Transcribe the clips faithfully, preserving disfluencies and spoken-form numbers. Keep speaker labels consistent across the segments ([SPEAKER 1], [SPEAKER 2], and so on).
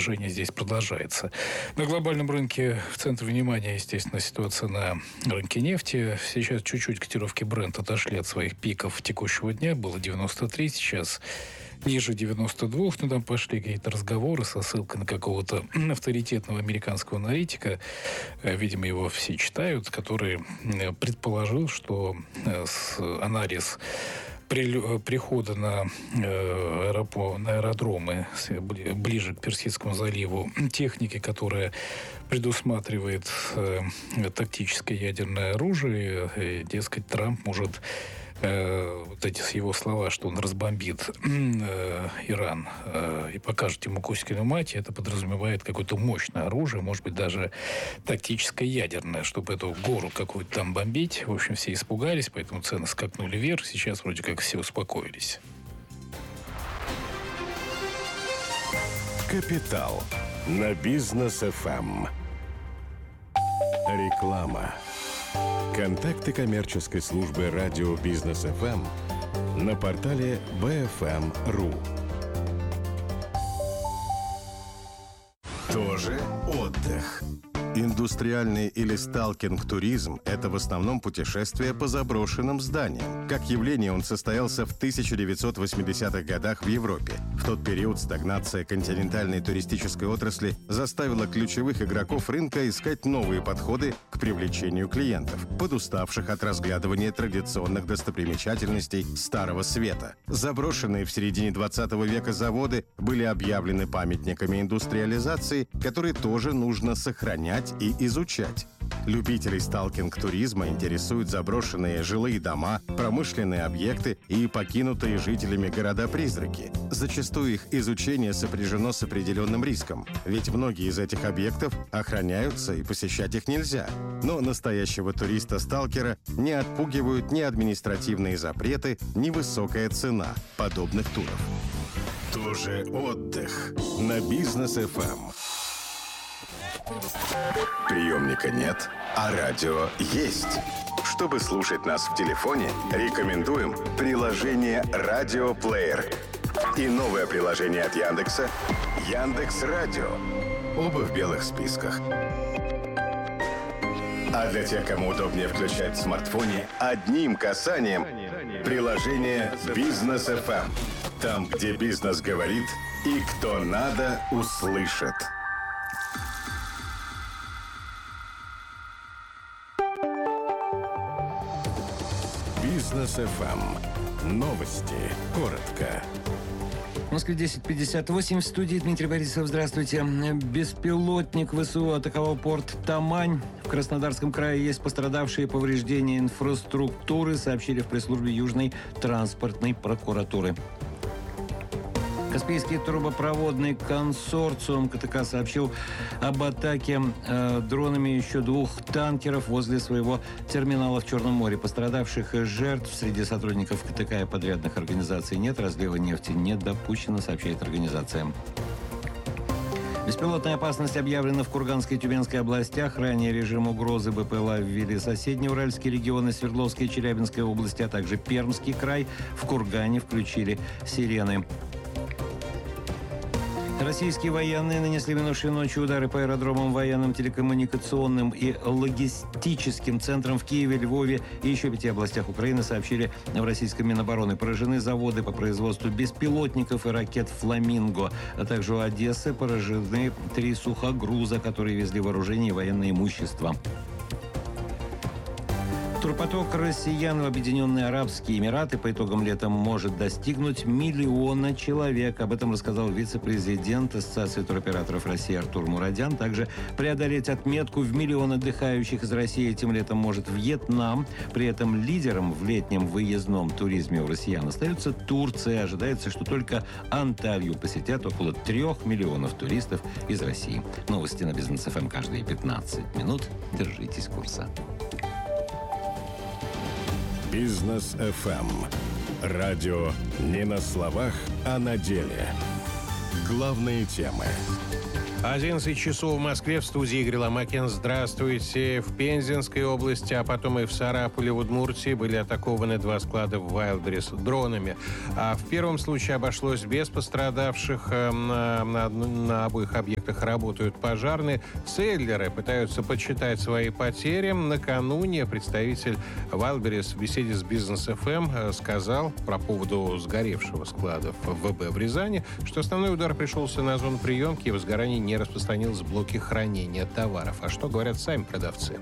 [SPEAKER 1] положение здесь продолжается. На глобальном рынке в центре внимания, естественно, ситуация на рынке нефти. Сейчас чуть-чуть котировки Brent отошли от своих пиков текущего дня. Было девяносто три, сейчас ниже девяносто два. Но там пошли какие-то разговоры со ссылкой на какого-то авторитетного американского аналитика. Видимо, его все читают, который предположил, что анализ прихода на, аэропо, на аэродромы ближе к Персидскому заливу техники, которая предусматривает э, тактическое ядерное оружие, и, дескать, Трамп может э, вот эти его слова, что он разбомбит э, Иран э, и покажет ему кусочкину мать, это подразумевает какое-то мощное оружие, может быть, даже тактическое ядерное, чтобы эту гору какую-то там бомбить. В общем, все испугались, поэтому цены скакнули вверх. Сейчас вроде как все успокоились.
[SPEAKER 2] Капитал на Бизнес эф эм. Реклама. Контакты коммерческой службы радио Бизнес эф эм на портале би эф эм точка ру. Тоже отдых. Индустриальный или сталкинг-туризм – это в основном путешествия по заброшенным зданиям. Как явление он состоялся в тысяча девятьсот восьмидесятых годах в Европе. В тот период стагнация континентальной туристической отрасли заставила ключевых игроков рынка искать новые подходы к привлечению клиентов, подуставших от разглядывания традиционных достопримечательностей Старого Света. Заброшенные в середине двадцатого века заводы были объявлены памятниками индустриализации, которые тоже нужно сохранять и изучать. Любителей сталкинг-туризма интересуют заброшенные жилые дома, промышленные объекты и покинутые жителями города-призраки. Зачастую их изучение сопряжено с определенным риском, ведь многие из этих объектов охраняются и посещать их нельзя. Но настоящего туриста-сталкера не отпугивают ни административные запреты, ни высокая цена подобных туров. Тоже отдых на Бизнес эф эм. Приемника нет, а радио есть. Чтобы слушать нас в телефоне, рекомендуем приложение «Радиоплеер» и новое приложение от Яндекса «Яндекс.Радио». Оба в белых списках. А для тех, кому удобнее включать в смартфоне, одним касанием приложение «Бизнес эф эм». Там, где бизнес говорит и кто надо, услышит. Бизнес эф эм. Новости. Коротко.
[SPEAKER 3] В Москве десять пятьдесят восемь. В студии Дмитрий Борисов. Здравствуйте. Беспилотник ВСУ атаковал порт Тамань. В Краснодарском крае есть пострадавшие, повреждения инфраструктуры, сообщили в пресс-службе Южной транспортной прокуратуры. Каспийский трубопроводный консорциум КТК сообщил об атаке э, дронами еще двух танкеров возле своего терминала в Черном море. Пострадавших и жертв среди сотрудников КТК и подрядных организаций нет. Разлива нефти не допущено, сообщает организация. Беспилотная опасность объявлена в Курганской и Тюменской областях. Ранее режим угрозы БПЛА ввели соседние Уральские регионы, Свердловская и Челябинская области, а также Пермский край. В Кургане включили сирены. Российские военные нанесли минувшей ночью удары по аэродромам, военным, телекоммуникационным и логистическим центрам в Киеве, Львове и еще пяти областях Украины, сообщили в российском Минобороны. Поражены заводы по производству беспилотников и ракет «Фламинго». А также у Одессы поражены три сухогруза, которые везли вооружение и военное имущество. Турпоток россиян в Объединенные Арабские Эмираты по итогам лета может достигнуть миллиона человек. Об этом рассказал вице-президент Ассоциации туроператоров России Артур Мурадян. Также преодолеть отметку в миллион отдыхающих из России этим летом может Вьетнам. При этом лидером в летнем выездном туризме у россиян остается Турция. Ожидается, что только Анталью посетят около трех миллионов туристов из России. Новости на Бизнес эф эм каждые пятнадцать минут. Держитесь курса.
[SPEAKER 2] Бизнес эф эм. Радио не на словах, а на деле. Главные темы.
[SPEAKER 4] одиннадцать часов в Москве, в студии Игорь Ломакин. Здравствуйте. В Пензенской области, а потом и в Сарапуле, в Удмуртии были атакованы два склада в Wildberries дронами. А в первом случае обошлось без пострадавших. На, на, на обоих объектах работают пожарные. Селлеры пытаются подсчитать свои потери. Накануне представитель Wildberries в беседе с Бизнес эф эм сказал про поводу сгоревшего склада в ВБ в Рязани, что основной удар пришелся на зону приемки и возгорание не распространилось в блоке хранения товаров. А что говорят сами продавцы?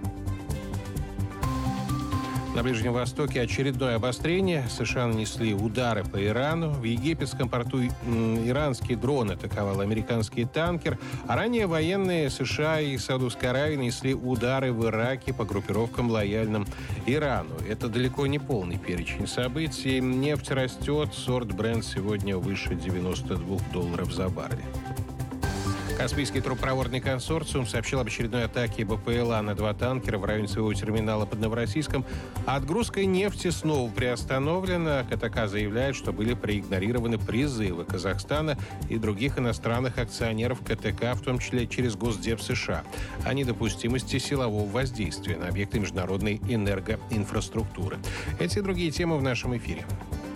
[SPEAKER 4] На Ближнем Востоке очередное обострение. США нанесли удары по Ирану. В египетском порту иранский дрон атаковал американский танкер. А ранее военные США и Саудовской Аравии нанесли удары в Ираке по группировкам, лояльным Ирану. Это далеко не полный перечень событий. Нефть растет. Сорт Brent сегодня выше девяноста двух долларов за баррель. Каспийский трубопроводный консорциум сообщил об очередной атаке БПЛА на два танкера в районе своего терминала под Новороссийском. Отгрузка нефти снова приостановлена. КТК заявляет, что были проигнорированы призывы Казахстана и других иностранных акционеров КТК, в том числе через Госдеп США, о недопустимости силового воздействия на объекты международной энергоинфраструктуры. Эти и другие темы в нашем эфире.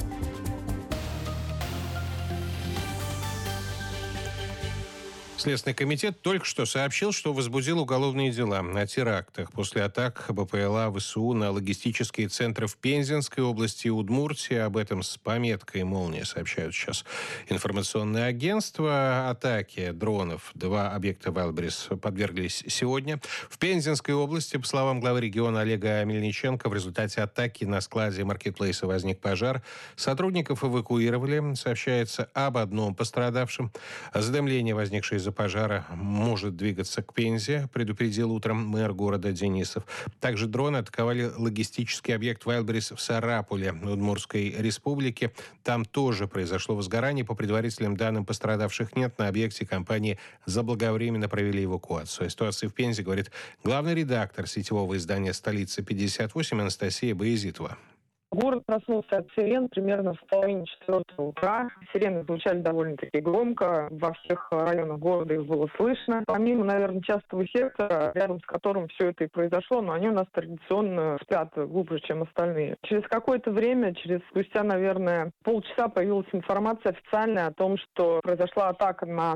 [SPEAKER 4] Следственный комитет только что сообщил, что возбудил уголовные дела о терактах после атак БПЛА ВСУ на логистические центры в Пензенской области и Удмуртии. Об этом с пометкой «Молния» сообщают сейчас информационные агентства. Атаки дронов два объекта Wildberries подверглись сегодня. В Пензенской области, по словам главы региона Олега Мельниченко, в результате атаки на складе маркетплейса возник пожар. Сотрудников эвакуировали. Сообщается об одном пострадавшем. Задымление, возникшее из-за пожара, может двигаться к Пензе, предупредил утром мэр города Денисов. Также дроны атаковали логистический объект Wildberries в Сарапуле, Удмуртской республике. Там тоже произошло возгорание. По предварительным данным, пострадавших нет. На объекте компании заблаговременно провели эвакуацию. О ситуации в Пензе говорит главный редактор сетевого издания «Столица пятьдесят восемь» Анастасия Боязитова.
[SPEAKER 5] Город проснулся от сирен примерно в половине четвертого утра. Сирены звучали довольно-таки громко. Во всех районах города их было слышно. Помимо, наверное, частого сектора, рядом с которым все это и произошло, но они у нас традиционно спят глубже, чем остальные. Через какое-то время, через спустя, наверное, полчаса появилась информация официальная о том, что произошла атака на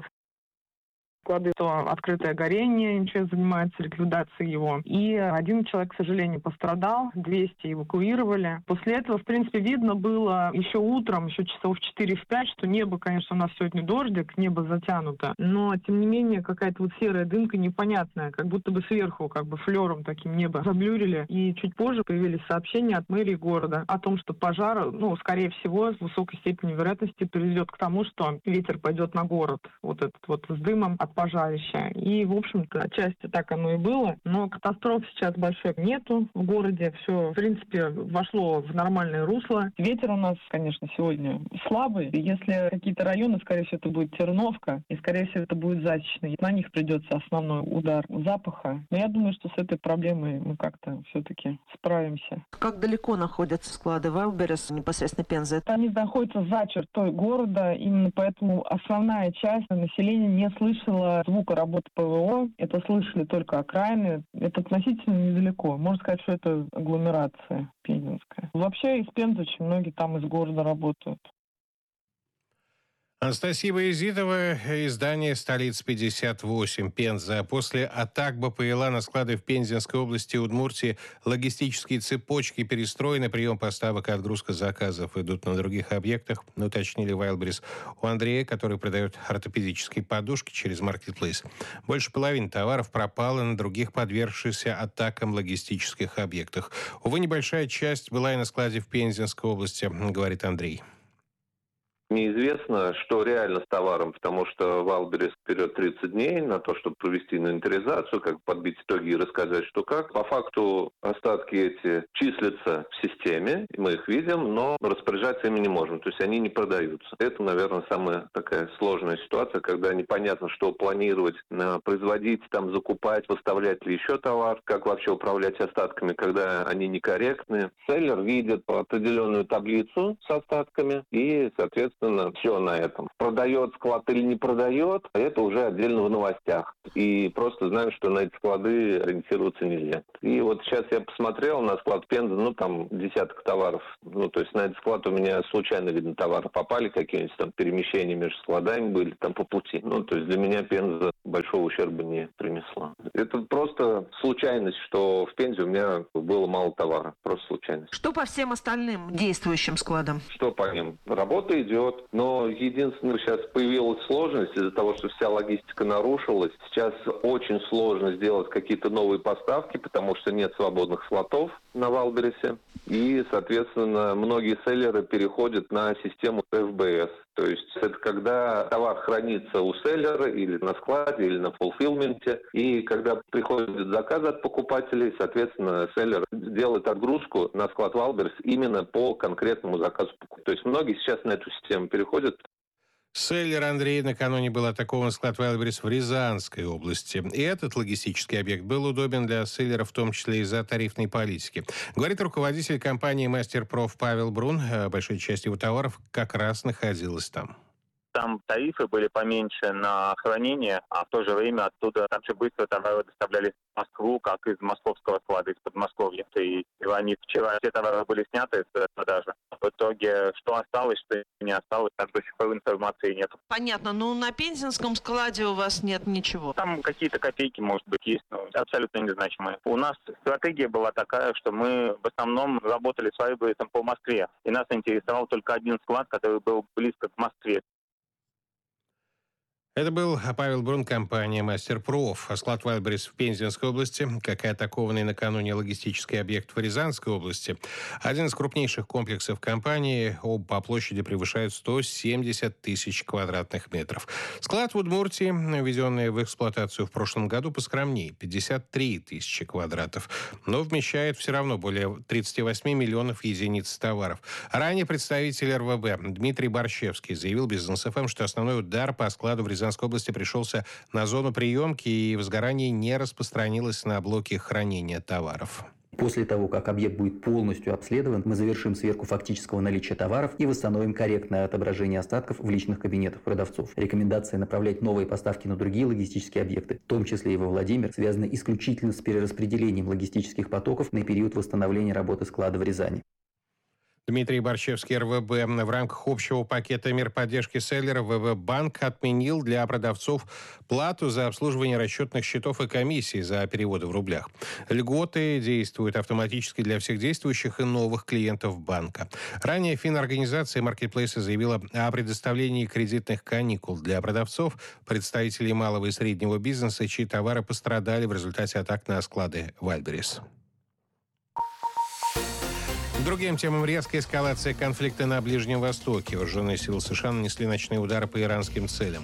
[SPEAKER 5] склады, то открытое горение, ничего занимается ликвидацией его. И один человек, к сожалению, пострадал, двести эвакуировали. После этого, в принципе, видно было еще утром, еще часов в четыре-пять, что небо, конечно, у нас сегодня дождик, небо затянуто, но, тем не менее, какая-то вот серая дымка непонятная, как будто бы сверху, как бы флером таким небо заблюрили. И чуть позже появились сообщения от мэрии города о том, что пожар, ну, скорее всего, с высокой степенью вероятности приведет к тому, что ветер пойдет на город, вот этот вот с дымом от пожарища. И, в общем-то, отчасти так оно и было. Но катастроф сейчас большой нету в городе. Все, в принципе, вошло в нормальное русло. Ветер у нас, конечно, сегодня слабый. Если какие-то районы, скорее всего, это будет Терновка, и, скорее всего, это будет Зачечный. На них придется основной удар запаха. Но я думаю, что с этой проблемой мы как-то все-таки справимся.
[SPEAKER 6] Как далеко находятся склады Wildberries, непосредственно Пензы?
[SPEAKER 5] Они находятся за чертой города, именно поэтому основная часть населения не слышала звука работы ПВО. Это слышали только окраины. Это относительно недалеко. Можно сказать, что это агломерация пензенская. Вообще из Пензы очень многие там из города работают.
[SPEAKER 4] Анастасия Боязитова, издание «Столица пятьдесят восемь», Пенза. После атак БПЛА на склады в Пензенской области и Удмуртии логистические цепочки перестроены, прием поставок и отгрузка заказов идут на других объектах, уточнили Wildberries у Андрея, который продает ортопедические подушки через маркетплейс. Больше половины товаров пропало на других подвергшихся атакам логистических объектах. Увы, небольшая часть была и на складе в Пензенской области, говорит Андрей.
[SPEAKER 7] Неизвестно, что реально с товаром, потому что Wildberries вперед тридцать дней на то, чтобы провести инвентаризацию, как подбить итоги и рассказать, что как. По факту остатки эти числятся в системе, мы их видим, но распоряжаться ими не можем, то есть они не продаются. Это, наверное, самая такая сложная ситуация, когда непонятно, что планировать, производить, там, закупать, поставлять ли еще товар, как вообще управлять остатками, когда они некорректны. Селлер видит определенную таблицу с остатками и, соответственно, соответственно, все на этом. Продает склад или не продает, это уже отдельно в новостях. И просто знаем, что на эти склады ориентироваться нельзя. И вот сейчас я посмотрел на склад Пензы, ну там десяток товаров. Ну то есть на этот склад у меня случайно, видно, товары попали, какие-нибудь там перемещения между складами были там по пути. Ну то есть для меня Пенза большого ущерба не принесла. Это просто случайность, что в Пензе у меня было мало товара. Просто случайность.
[SPEAKER 6] Что по всем остальным действующим складам?
[SPEAKER 7] Что по ним? Работа идет, но единственное, сейчас появилась сложность из-за того, что вся логистика нарушилась. Сейчас очень сложно сделать какие-то новые поставки, потому что нет свободных слотов на Валбересе. И, соответственно, многие селлеры переходят на систему эф бэ эс. То есть это когда товар хранится у селлера или на складе, или на фулфилменте. И когда приходят заказы от покупателей, соответственно, селлер делает отгрузку на склад Валберес именно по конкретному заказу. То есть многие сейчас на эту систему переходят.
[SPEAKER 4] Селлер Андрей накануне был атакован склад Вайлберис в Рязанской области. И этот логистический объект был удобен для селлеров, в том числе из-за тарифной политики. Говорит руководитель компании «Мастерпроф» Павел Брун. Большая часть его товаров как раз находилась там.
[SPEAKER 8] Там тарифы были поменьше на хранение, а в то же время оттуда также быстро товары доставляли в Москву, как из московского склада, из Подмосковья. И они вчера все товары были сняты с продажи. В итоге, что осталось, что не осталось, там до сих пор информации нет.
[SPEAKER 6] Понятно. Ну, на пензенском складе у вас нет ничего.
[SPEAKER 8] Там какие-то копейки, может быть, есть, но абсолютно незначимые. У нас стратегия была такая, что мы в основном работали с Вайлберисом по Москве. И нас интересовал только один склад, который был близко к Москве.
[SPEAKER 4] Это был Павел Брун, компания «Мастерпроф». А склад Вайлберис в Пензенской области, как и атакованный накануне логистический объект в Рязанской области. Один из крупнейших комплексов компании, оба по площади превышают сто семьдесят тысяч квадратных метров. Склад в Удмуртии, введенный в эксплуатацию в прошлом году, поскромнее – пятьдесят три тысячи квадратов. Но вмещает все равно более тридцати восьми миллионов единиц товаров. Ранее представитель эр вэ бэ Дмитрий Борщевский заявил Бизнес эф эм, что основной удар по складу в Рязанской Рязанской области пришелся на зону приемки, и возгорание не распространилось на блоки хранения товаров.
[SPEAKER 9] После того, как объект будет полностью обследован, мы завершим сверку фактического наличия товаров и восстановим корректное отображение остатков в личных кабинетах продавцов. Рекомендация направлять новые поставки на другие логистические объекты, в том числе и во Владимир, связаны исключительно с перераспределением логистических потоков на период восстановления работы склада в Рязани.
[SPEAKER 4] Дмитрий Борщевский, эр вэ бэ. В рамках общего пакета мер поддержки селлеров вэ вэ банк отменил для продавцов плату за обслуживание расчетных счетов и комиссий за переводы в рублях. Льготы действуют автоматически для всех действующих и новых клиентов банка. Ранее финорганизация Marketplace заявила о предоставлении кредитных каникул для продавцов, представителей малого и среднего бизнеса, чьи товары пострадали в результате атак на склады Вайлберис. Другим темам: резкая эскалация конфликта на Ближнем Востоке. Вооруженные силы США нанесли ночные удары по иранским целям.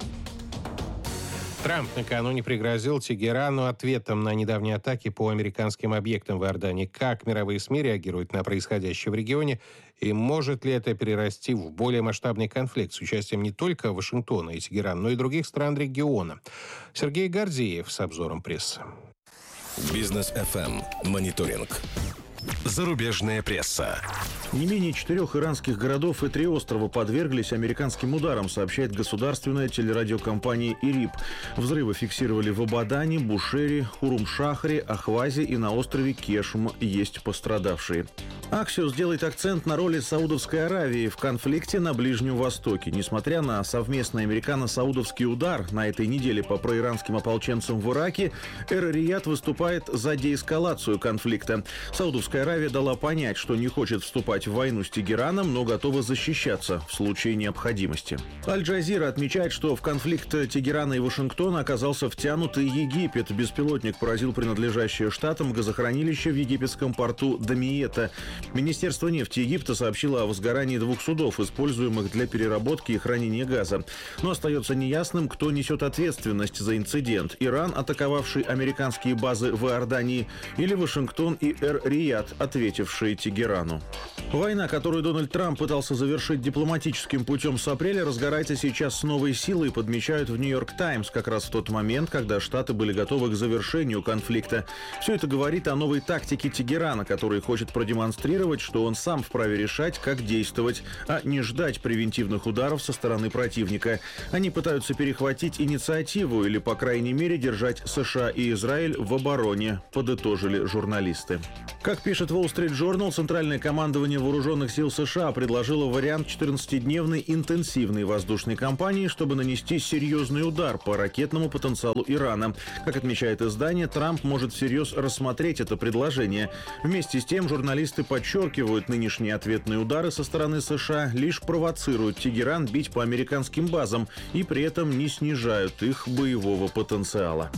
[SPEAKER 4] Трамп накануне пригрозил Тегерану ответом на недавние атаки по американским объектам в Иордании. Как мировые СМИ реагируют на происходящее в регионе? И может ли это перерасти в более масштабный конфликт с участием не только Вашингтона и Тегерана, но и других стран региона? Сергей Гордеев с обзором прессы.
[SPEAKER 10] Бизнес эф эм. Мониторинг. Зарубежная пресса.
[SPEAKER 11] Не менее четырех иранских городов и три острова подверглись американским ударам, сообщает государственная телерадиокомпания ИРИБ. Взрывы фиксировали в Абадане, Бушере, Хурум-Шахре, Ахвазе и на острове Кешм. Есть пострадавшие. Axios делает акцент на роли Саудовской Аравии в конфликте на Ближнем Востоке. Несмотря на совместный американо-саудовский удар на этой неделе по проиранским ополченцам в Ираке, Эр-Рияд выступает за деэскалацию конфликта. Саудовская Аравия дала понять, что не хочет вступать в войну с Тегераном, но готова защищаться в случае необходимости. Аль-Джазира отмечает, что в конфликт Тегерана и Вашингтона оказался втянут и Египет. Беспилотник поразил принадлежащее штатам газохранилище в египетском порту Дамиета. Министерство нефти Египта сообщило о возгорании двух судов, используемых для переработки и хранения газа. Но остается неясным, кто несет ответственность за инцидент. Иран, атаковавший американские базы в Иордании, или Вашингтон и Эр-Рияд, говорят ответившие Тегерану. Война, которую Дональд Трамп пытался завершить дипломатическим путем с апреля, разгорается сейчас с новой силой, подмечают в «Нью-Йорк Таймс», как раз в тот момент, когда Штаты были готовы к завершению конфликта. Все это говорит о новой тактике Тегерана, который хочет продемонстрировать, что он сам вправе решать, как действовать, а не ждать превентивных ударов со стороны противника. Они пытаются перехватить инициативу или, по крайней мере, держать США и Израиль в обороне, подытожили журналисты. Как пишет Wall Street Journal, Центральное командование Вооруженных сил США предложило вариант четырнадцатидневной интенсивной воздушной кампании, чтобы нанести серьезный удар по ракетному потенциалу Ирана. Как отмечает издание, Трамп может всерьез рассмотреть это предложение. Вместе с тем, журналисты подчеркивают, нынешние ответные удары со стороны США лишь провоцируют Тегеран бить по американским базам и при этом не снижают их боевого потенциала.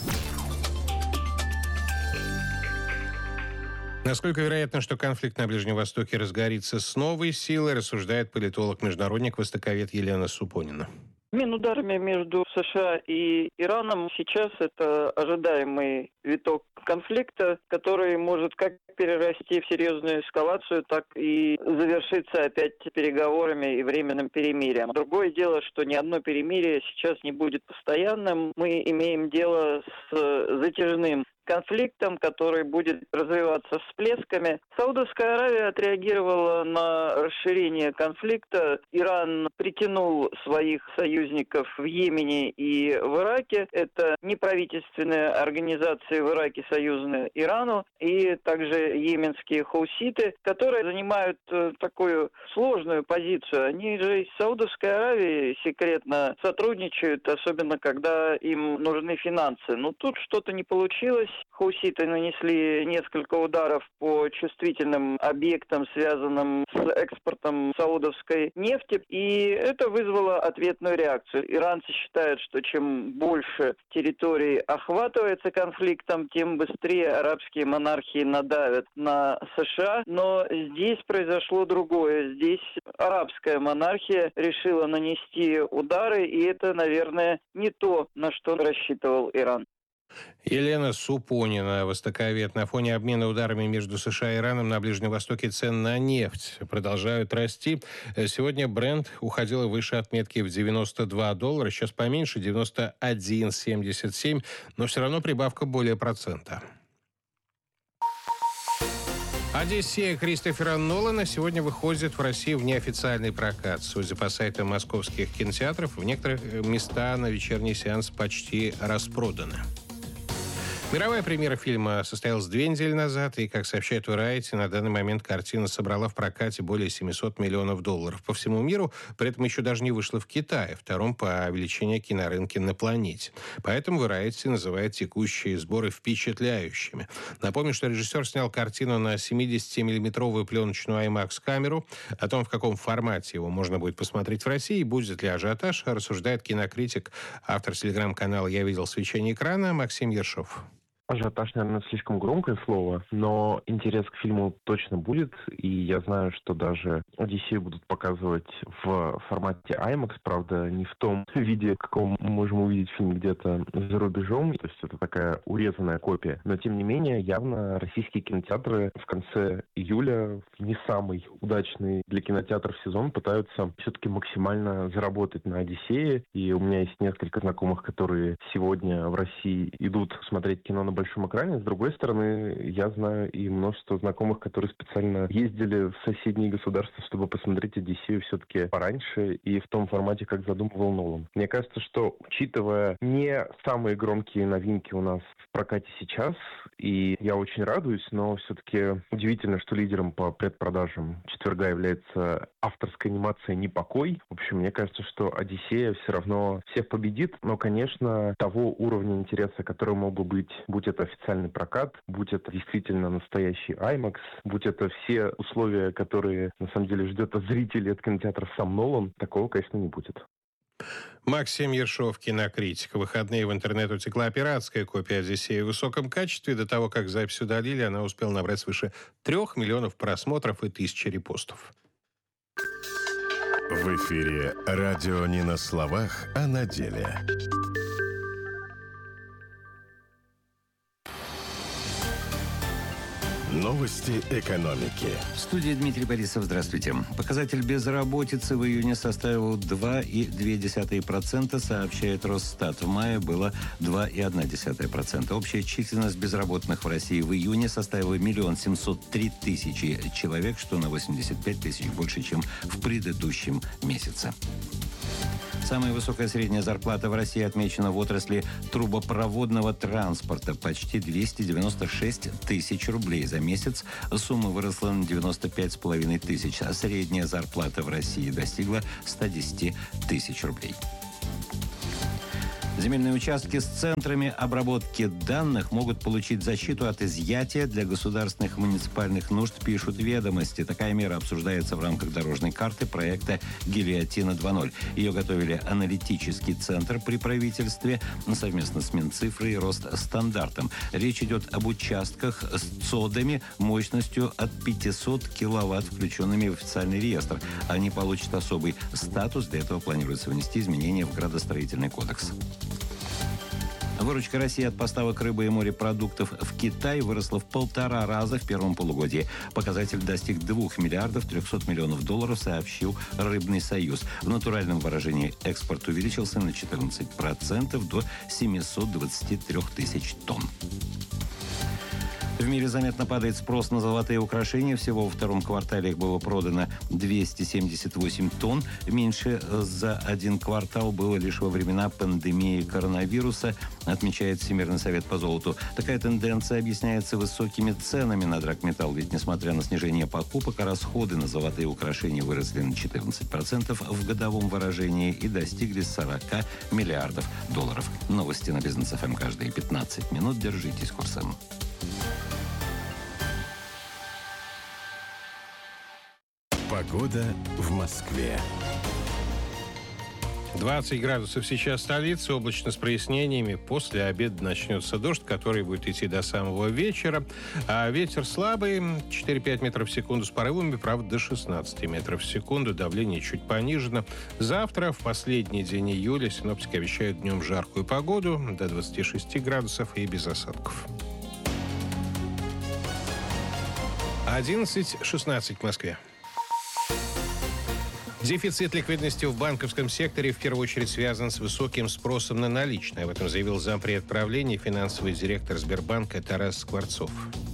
[SPEAKER 4] Насколько вероятно, что конфликт на Ближнем Востоке разгорится с новой силой, рассуждает политолог-международник, востоковед Елена Супонина.
[SPEAKER 12] Обмен ударами между США и Ираном сейчас это ожидаемый виток конфликта, который может как перерасти в серьезную эскалацию, так и завершиться опять переговорами и временным перемирием. Другое дело, что ни одно перемирие сейчас не будет постоянным. Мы имеем дело с затяжным конфликтом, который будет развиваться всплесками. Саудовская Аравия отреагировала на расширение конфликта. Иран притянул своих союзников в Йемене и в Ираке. Это неправительственные организации в Ираке, союзные Ирану, и также йеменские хауситы, которые занимают такую сложную позицию. Они же из Саудовской Аравии секретно сотрудничают, особенно когда им нужны финансы. Но тут что-то не получилось. Хауситы нанесли несколько ударов по чувствительным объектам, связанным с экспортом саудовской нефти, и это вызвало ответную реакцию. Иранцы считают, что чем больше территорий охватывается конфликтом, тем быстрее арабские монархии надавят на США. Но здесь произошло другое. Здесь арабская монархия решила нанести удары, и это, наверное, не то, на что рассчитывал Иран.
[SPEAKER 4] Елена Супонина, востоковед. На фоне обмена ударами между США и Ираном на Ближнем Востоке цены на нефть продолжают расти. Сегодня Брент уходила выше отметки в девяносто два доллара, сейчас поменьше, девяносто один семьдесят семь, но все равно прибавка более процента. «Одиссея» Кристофера Нолана сегодня выходит в России в неофициальный прокат. Судя по сайтам московских кинотеатров, в некоторых местах на вечерний сеанс почти распроданы. Мировая премьера фильма состоялась две недели назад, и, как сообщает Variety, на данный момент картина собрала в прокате более семьсот миллионов долларов по всему миру, при этом еще даже не вышла в Китае, втором по величине кинорынке на планете. Поэтому Variety называет текущие сборы впечатляющими. Напомню, что режиссер снял картину на семидесятимиллиметровую пленочную IMAX-камеру. О том, в каком формате его можно будет посмотреть в России и будет ли ажиотаж, рассуждает кинокритик, автор телеграм-канала «Я видел свечение экрана» Максим Ершов.
[SPEAKER 13] Ажиотаж, наверное, слишком громкое слово, но интерес к фильму точно будет, и я знаю, что даже «Одиссею» будут показывать в формате IMAX, правда, не в том виде, в каком мы можем увидеть фильм где-то за рубежом, то есть это такая урезанная копия. Но, тем не менее, явно российские кинотеатры в конце июля, в не самый удачный для кинотеатров сезон, пытаются все-таки максимально заработать на «Одиссее», и у меня есть несколько знакомых, которые сегодня в России идут смотреть кино на большом экране. С другой стороны, я знаю и множество знакомых, которые специально ездили в соседние государства, чтобы посмотреть «Одиссею» все-таки пораньше и в том формате, как задумывал Нолан. Мне кажется, что, учитывая не самые громкие новинки у нас в прокате сейчас, и я очень радуюсь, но все-таки удивительно, что лидером по предпродажам четверга является авторская анимация «Непокой». В общем, мне кажется, что «Одиссея» все равно всех победит, но, конечно, того уровня интереса, который мог бы быть, будь это официальный прокат, будь это действительно настоящий IMAX, будь это все условия, которые на самом деле ждет от зрителей, от кинотеатров сам Нолан, такого, конечно, не будет.
[SPEAKER 4] Максим Ершов, кинокритик. В выходные в интернет утекла пиратская копия «Одиссеи» в высоком качестве. До того, как запись удалили, она успела набрать свыше трех миллионов просмотров и тысячи репостов.
[SPEAKER 2] В эфире радио не на словах, а на деле. Новости экономики.
[SPEAKER 3] В студии Дмитрий Борисов. Здравствуйте. Показатель безработицы в июне составил два и две десятых процента, сообщает Росстат. В мае было два и одна десятая процента. Общая численность безработных в России в июне составила миллион семьсот три тысячи человек, что на восемьдесят пять тысяч больше, чем в предыдущем месяце. Самая высокая средняя зарплата в России отмечена в отрасли трубопроводного транспорта. Почти двести девяносто шесть тысяч рублей за месяц. Сумма выросла на девяносто пять с половиной тысяч. А средняя зарплата в России достигла ста десяти тысяч рублей. Земельные участки с центрами обработки данных могут получить защиту от изъятия для государственных и муниципальных нужд, пишут «Ведомости». Такая мера обсуждается в рамках дорожной карты проекта «Гильотина два ноль». Ее готовили аналитический центр при правительстве совместно с Минцифрой и Росстандартом. Речь идет об участках с цодами мощностью от пятисот киловатт, включенными в официальный реестр. Они получат особый статус. Для этого планируется внести изменения в градостроительный кодекс. Выручка России от поставок рыбы и морепродуктов в Китай выросла в полтора раза в первом полугодии. Показатель достиг двух миллиардов трехсот миллионов долларов, сообщил Рыбный союз. В натуральном выражении экспорт увеличился на четырнадцать процентов до семисот двадцати трёх тысяч тонн. В мире заметно падает спрос на золотые украшения. Всего во втором квартале их было продано двести семьдесят восемь тонн. Меньше за один квартал было лишь во времена пандемии коронавируса, отмечает Всемирный совет по золоту. Такая тенденция объясняется высокими ценами на драгметалл. Ведь, несмотря на снижение покупок, расходы на золотые украшения выросли на четырнадцать процентов в годовом выражении и достигли сорока миллиардов долларов. Новости на Бизнес эф эм каждые пятнадцать минут. Держитесь курсом.
[SPEAKER 10] Погода в Москве.
[SPEAKER 4] двадцать градусов сейчас в столице, облачно с прояснениями. После обеда начнется дождь, который будет идти до самого вечера. А ветер слабый, четыре-пять метров в секунду с порывами, правда, до шестнадцати метров в секунду. Давление чуть понижено. Завтра, в последний день июля, синоптики обещают днем жаркую погоду до двадцати шести градусов и без осадков. одиннадцать шестнадцать в Москве. Дефицит ликвидности в банковском секторе в первую очередь связан с высоким спросом на наличные. Об этом заявил зампред правления финансовый директор Сбербанка Тарас Скворцов.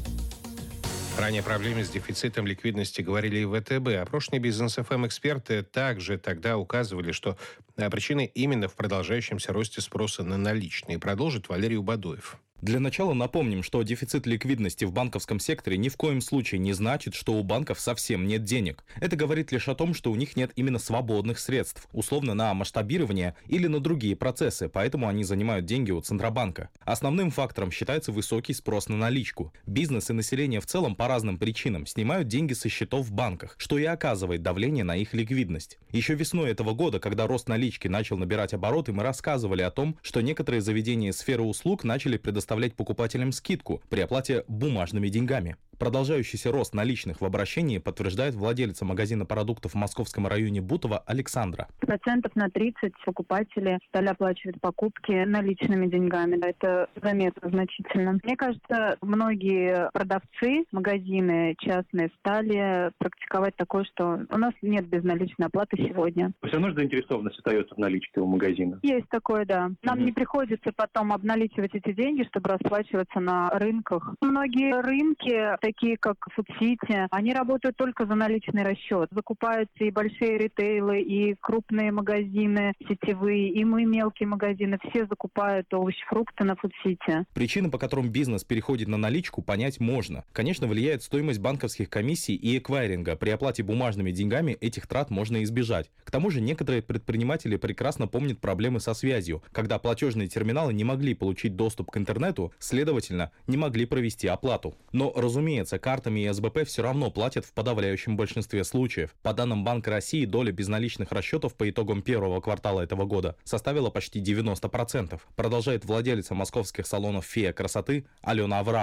[SPEAKER 4] Ранее о проблеме с дефицитом ликвидности говорили и вэ тэ бэ. Опрошенные Бизнес эф эм эксперты также тогда указывали, что причина именно в продолжающемся росте спроса на наличные. Продолжит Валерий Убадоев.
[SPEAKER 14] Для начала напомним, что дефицит ликвидности в банковском секторе ни в коем случае не значит, что у банков совсем нет денег. Это говорит лишь о том, что у них нет именно свободных средств, условно на масштабирование или на другие процессы, поэтому они занимают деньги у Центробанка. Основным фактором считается высокий спрос на наличку. Бизнес и население в целом по разным причинам снимают деньги со счетов в банках, что и оказывает давление на их ликвидность. Еще весной этого года, когда рост налички начал набирать обороты, мы рассказывали о том, что некоторые заведения сферы услуг начали предоставлять предоставлять покупателям скидку при оплате бумажными деньгами. Продолжающийся рост наличных в обращении подтверждает владелица магазина продуктов в московском районе Бутово Александра.
[SPEAKER 15] Процентов на тридцать покупатели стали оплачивать покупки наличными деньгами. Это заметно значительно. Мне кажется, многие продавцы, магазины частные стали практиковать такое, что у нас нет безналичной оплаты сегодня.
[SPEAKER 16] Все равно заинтересованность остается в наличке у магазина?
[SPEAKER 15] Есть такое, да. Нам mm-hmm. не приходится потом обналичивать эти деньги, чтобы расплачиваться на рынках. Многие рынки, такие как Фудсити, они работают только за наличный расчет. Закупаются и большие ритейлы, и крупные магазины сетевые, и мы, мелкие магазины. Все закупают овощи, фрукты на Фудсити.
[SPEAKER 14] Причины, по которым бизнес переходит на наличку, понять можно. Конечно, влияет стоимость банковских комиссий и эквайринга. При оплате бумажными деньгами этих трат можно избежать. К тому же некоторые предприниматели прекрасно помнят проблемы со связью, когда платежные терминалы не могли получить доступ к интернету, следовательно, не могли провести оплату. Но, разумеется, картами и эс бэ пэ все равно платят в подавляющем большинстве случаев. По данным Банка России, доля безналичных расчетов по итогам первого квартала этого года составила почти девяносто процентов. Продолжает владелица московских салонов «Фея красоты» Алена Аврамова.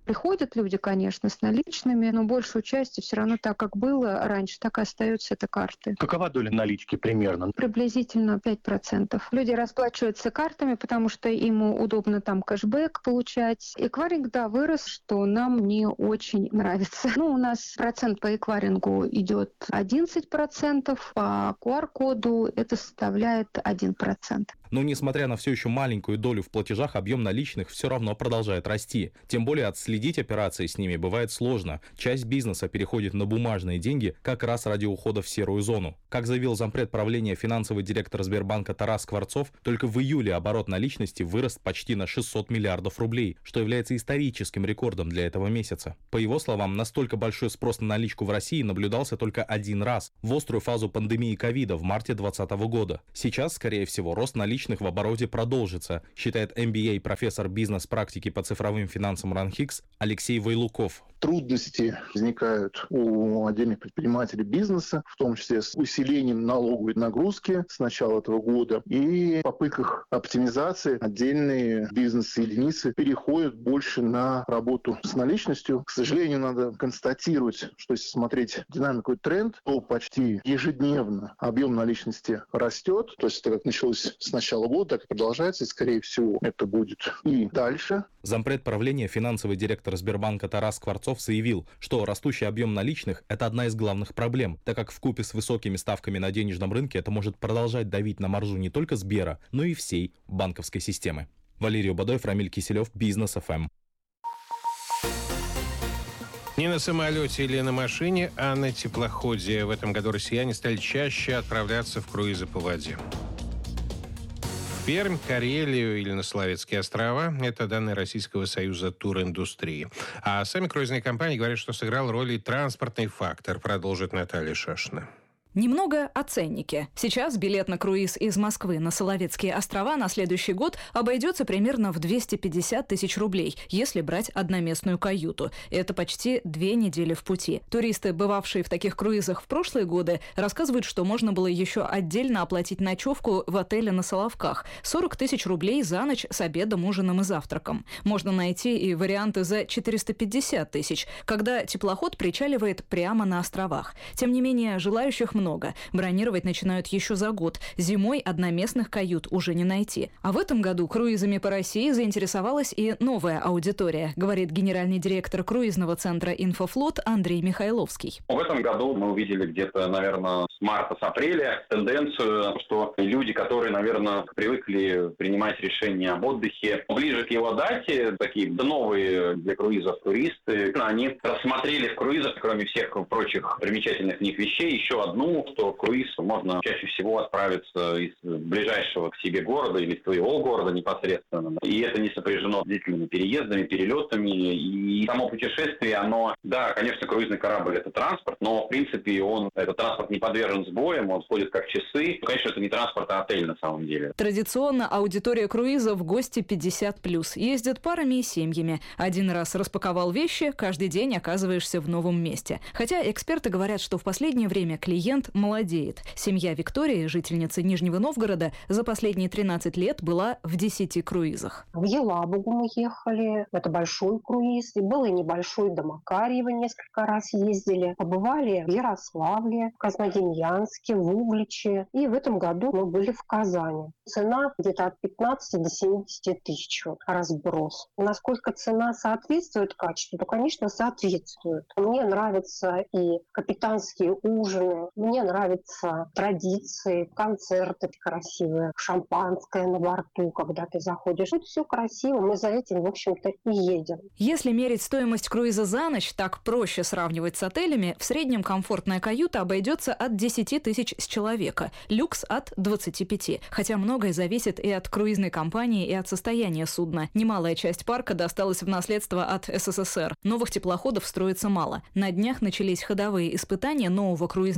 [SPEAKER 17] Приходят люди, конечно, с наличными, но большую часть все равно так, как было раньше, так и остаются это карты.
[SPEAKER 16] Какова доля налички примерно?
[SPEAKER 17] Приблизительно пять процентов. Люди расплачиваются картами, потому что им удобно там кэшбэк получать. Эквайринг, да, вырос, что нам не очень нравится. Ну, у нас процент по эквайрингу идет одиннадцать процентов, по ку ар-коду это составляет один процент.
[SPEAKER 14] Но несмотря на все еще маленькую долю в платежах, объем наличных все равно продолжает расти. Тем более отследить операции с ними бывает сложно. Часть бизнеса переходит на бумажные деньги как раз ради ухода в серую зону. Как заявил зампред правления финансовый директор Сбербанка Тарас Скворцов, только в июле оборот наличности вырос почти на шестьсот миллиардов рублей, что является историческим рекордом для этого месяца. По его словам, настолько большой спрос на наличку в России наблюдался только один раз, в острую фазу пандемии ковида в марте двадцатого года. Сейчас, скорее всего, рост наличных в обороте продолжится, считает эм би эй профессор бизнес-практики по цифровым финансам РАНХИКС Алексей Вайлуков.
[SPEAKER 18] Трудности возникают у отдельных предпринимателей бизнеса, в том числе с усилением налоговой нагрузки с начала этого года. И в попытках оптимизации отдельные бизнес-единицы переходят больше на работу с наличностью. К сожалению, надо констатировать, что если смотреть динамику и тренд, то почти ежедневно объем наличности растет. То есть это как началось с начала года, так и продолжается, и, скорее всего, это будет и дальше.
[SPEAKER 14] Зампред правления финансовый директор Сбербанка Тарас Скворцов заявил, что растущий объем наличных – это одна из главных проблем, так как вкупе с высокими ставками на денежном рынке это может продолжать давить на маржу не только Сбера, но и всей банковской системы. Валерий Убадоев, Рамиль Киселев, Бизнес эф эм.
[SPEAKER 4] Не на самолете или на машине, а на теплоходе. В этом году россияне стали чаще отправляться в круизы по воде. В Пермь, Карелию или на Соловецкие острова. Это данные Российского союза туриндустрии. А сами круизные компании говорят, что сыграл роль и транспортный фактор, продолжит Наталья Шашина.
[SPEAKER 19] Немного о ценнике. Сейчас билет на круиз из Москвы на Соловецкие острова на следующий год обойдется примерно в двести пятьдесят тысяч рублей, если брать одноместную каюту. Это почти две недели в пути. Туристы, бывавшие в таких круизах в прошлые годы, рассказывают, что можно было еще отдельно оплатить ночевку в отеле на Соловках. сорок тысяч рублей за ночь с обедом, ужином и завтраком. Можно найти и варианты за четыреста пятьдесят тысяч, когда теплоход причаливает прямо на островах. Тем не менее, желающих много. много. Бронировать начинают еще за год. Зимой одноместных кают уже не найти. А в этом году круизами по России заинтересовалась и новая аудитория, говорит генеральный директор круизного центра «Инфофлот» Андрей Михайловский.
[SPEAKER 20] В этом году мы увидели где-то, наверное, с марта, с апреля тенденцию, что люди, которые, наверное, привыкли принимать решения об отдыхе ближе к его дате, такие новые для круизов туристы, они рассмотрели в круизах, кроме всех прочих примечательных в них вещей, еще одну, что в круиз можно чаще всего отправиться из ближайшего к себе города или из своего города непосредственно. И это не сопряжено с длительными переездами, перелетами. И само путешествие, оно, да, конечно, круизный корабль – это транспорт, но, в принципе, он, этот транспорт не подвержен сбоям, он ходит как часы. Конечно, это не транспорт, а отель на самом деле. Традиционно
[SPEAKER 19] аудитория круиза в гости пятьдесят плюс. Ездят парами и семьями. Один раз распаковал вещи, каждый день оказываешься в новом месте. Хотя эксперты говорят, что в последнее время клиент молодеет. Семья Виктории, жительница Нижнего Новгорода, за последние тринадцать лет была в десяти круизах.
[SPEAKER 21] В Елабугу мы ехали, это большой круиз. И был и небольшой до Макарьева, несколько раз ездили. Побывали в Ярославле, в Краснодемьянске, в Угличе. И в этом году мы были в Казани. Цена где-то от пятнадцати до семидесяти тысяч разброс. Насколько цена соответствует качеству, то, конечно, соответствует. Мне нравятся и капитанские ужины, мне нравятся традиции, концерты красивые, шампанское на борту, когда ты заходишь. Тут все красиво, мы за этим, в общем-то, и едем.
[SPEAKER 19] Если мерить стоимость круиза за ночь, так проще сравнивать с отелями, в среднем комфортная каюта обойдется от десяти тысяч с человека, люкс от двадцати пяти. Хотя многое зависит и от круизной компании, и от состояния судна. Немалая часть парка досталась в наследство от эс эс эс эр. Новых теплоходов строится мало. На днях начались ходовые испытания нового круизного лайнера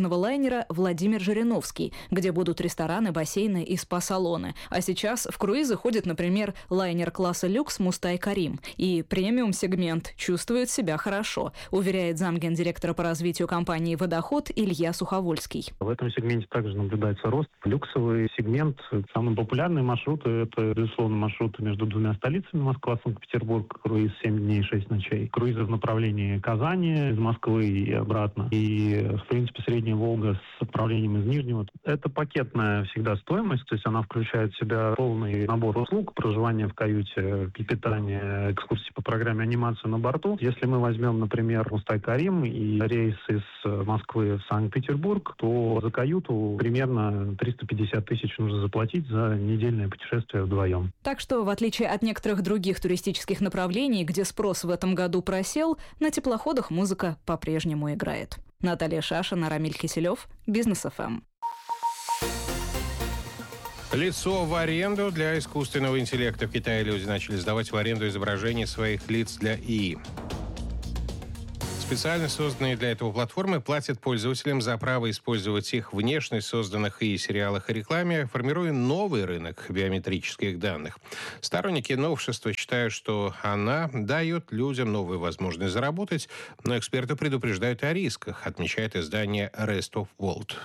[SPEAKER 19] дизайнера Владимир Жириновский, где будут рестораны, бассейны и спа-салоны. А сейчас в круизы ходит, например, лайнер класса люкс «Мустай Карим». И премиум-сегмент чувствует себя хорошо, уверяет замгендиректора по развитию компании «Водоход» Илья Суховольский.
[SPEAKER 1] В этом сегменте также наблюдается рост. Люксовый сегмент, самые популярные маршруты, это, безусловно, маршруты между двумя столицами: Москва, Санкт-Петербург, круиз семь дней шесть ночей, круизы в направлении Казани, из Москвы и обратно. И, в принципе, Средняя Волга с отправлением из Нижнего. Это пакетная всегда стоимость, то есть она включает в себя полный набор услуг: проживание в каюте, питание, экскурсии по программе, анимацию на борту. Если мы возьмем, например, «Мустай Карим» и рейс из Москвы в Санкт-Петербург, то за каюту примерно триста пятьдесят тысяч нужно заплатить за недельное путешествие вдвоем.
[SPEAKER 19] Так что, в отличие от некоторых других туристических направлений, где спрос в этом году просел, на теплоходах музыка по-прежнему играет. Наталья Шашина, Рамиль Киселев, Бизнес эф эм.
[SPEAKER 4] Лицо в аренду для искусственного интеллекта. В Китае люди начали сдавать в аренду изображения своих лиц для ИИ. Специально созданные для этого платформы платят пользователям за право использовать их внешность в созданных ИИ сериалах и рекламе, формируя новый рынок биометрических данных. Сторонники новшества считают, что она дает людям новую возможность заработать, но эксперты предупреждают о рисках, отмечает издание Rest of World.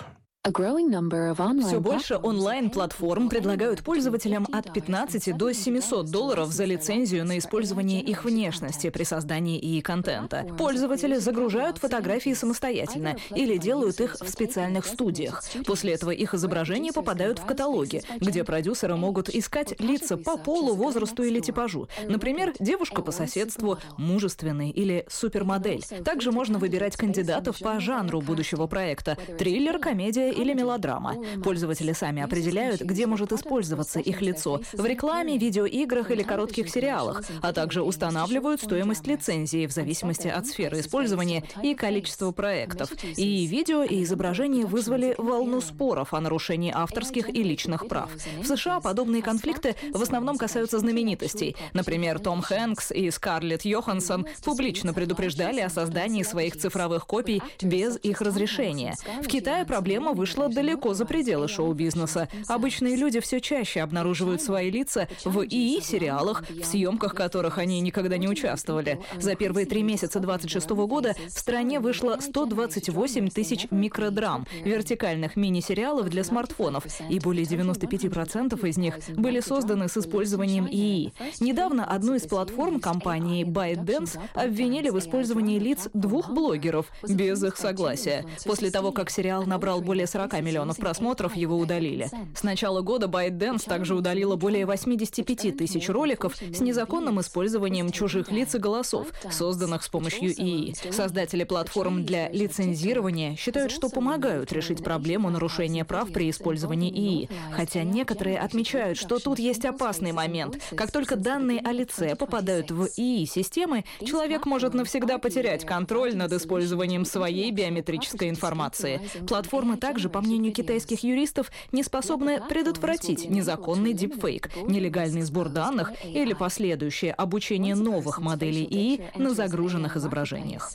[SPEAKER 19] Все больше онлайн-платформ предлагают пользователям от пятнадцати до семисот долларов за лицензию на использование их внешности при создании ИИ-контента. Пользователи загружают фотографии самостоятельно или делают их в специальных студиях. После этого их изображения попадают в каталоги, где продюсеры могут искать лица по полу, возрасту или типажу. Например, девушка по соседству, мужественный или супермодель. Также можно выбирать кандидатов по жанру будущего проекта – триллер, комедия или мелодрама. Пользователи сами определяют, где может использоваться их лицо – в рекламе, видеоиграх или коротких сериалах, а также устанавливают стоимость лицензии в зависимости от сферы использования и количества проектов. И видео, и изображения вызвали волну споров о нарушении авторских и личных прав. В США подобные конфликты в основном касаются знаменитостей. Например, Том Хэнкс и Скарлетт Йоханссон публично предупреждали о создании своих цифровых копий без их разрешения. В Китае проблема вышла далеко за пределы шоу-бизнеса. Обычные люди все чаще обнаруживают свои лица в ИИ-сериалах, в съемках которых они никогда не участвовали. За первые три месяца двадцать шестого года в стране вышло сто двадцать восемь тысяч микродрам, вертикальных мини-сериалов для смартфонов, и более девяносто пять процентов из них были созданы с использованием ИИ. Недавно одну из платформ компании ByteDance обвинили в использовании лиц двух блогеров без их согласия. После того, как сериал набрал более сорока миллионов просмотров, его удалили. С начала года ByteDance также удалила более восемьдесят пять тысяч роликов с незаконным использованием чужих лиц и голосов, созданных с помощью ИИ. Создатели платформ для лицензирования считают, что помогают решить проблему нарушения прав при использовании ИИ. Хотя некоторые отмечают, что тут есть опасный момент. Как только данные о лице попадают в ИИ-системы, человек может навсегда потерять контроль над использованием своей биометрической информации. Платформы также, по мнению китайских юристов, не способны предотвратить незаконный дипфейк, нелегальный сбор данных или последующее обучение новых моделей ИИ на загруженных изображениях.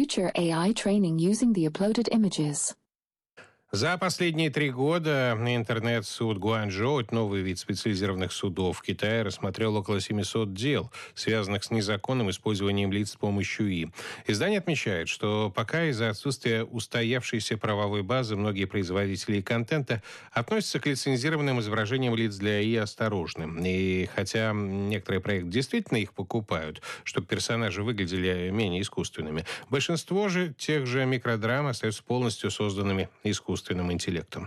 [SPEAKER 4] За последние три года интернет-суд Гуанчжоу, новый вид специализированных судов в Китае, рассмотрел около семисот дел, связанных с незаконным использованием лиц с помощью ИИ. Издание отмечает, что пока из-за отсутствия устоявшейся правовой базы многие производители контента относятся к лицензированным изображениям лиц для ИИ осторожно. И хотя некоторые проекты действительно их покупают, чтобы персонажи выглядели менее искусственными, большинство же тех же микродрам остаются полностью созданными искусственно. искусственным интеллектом.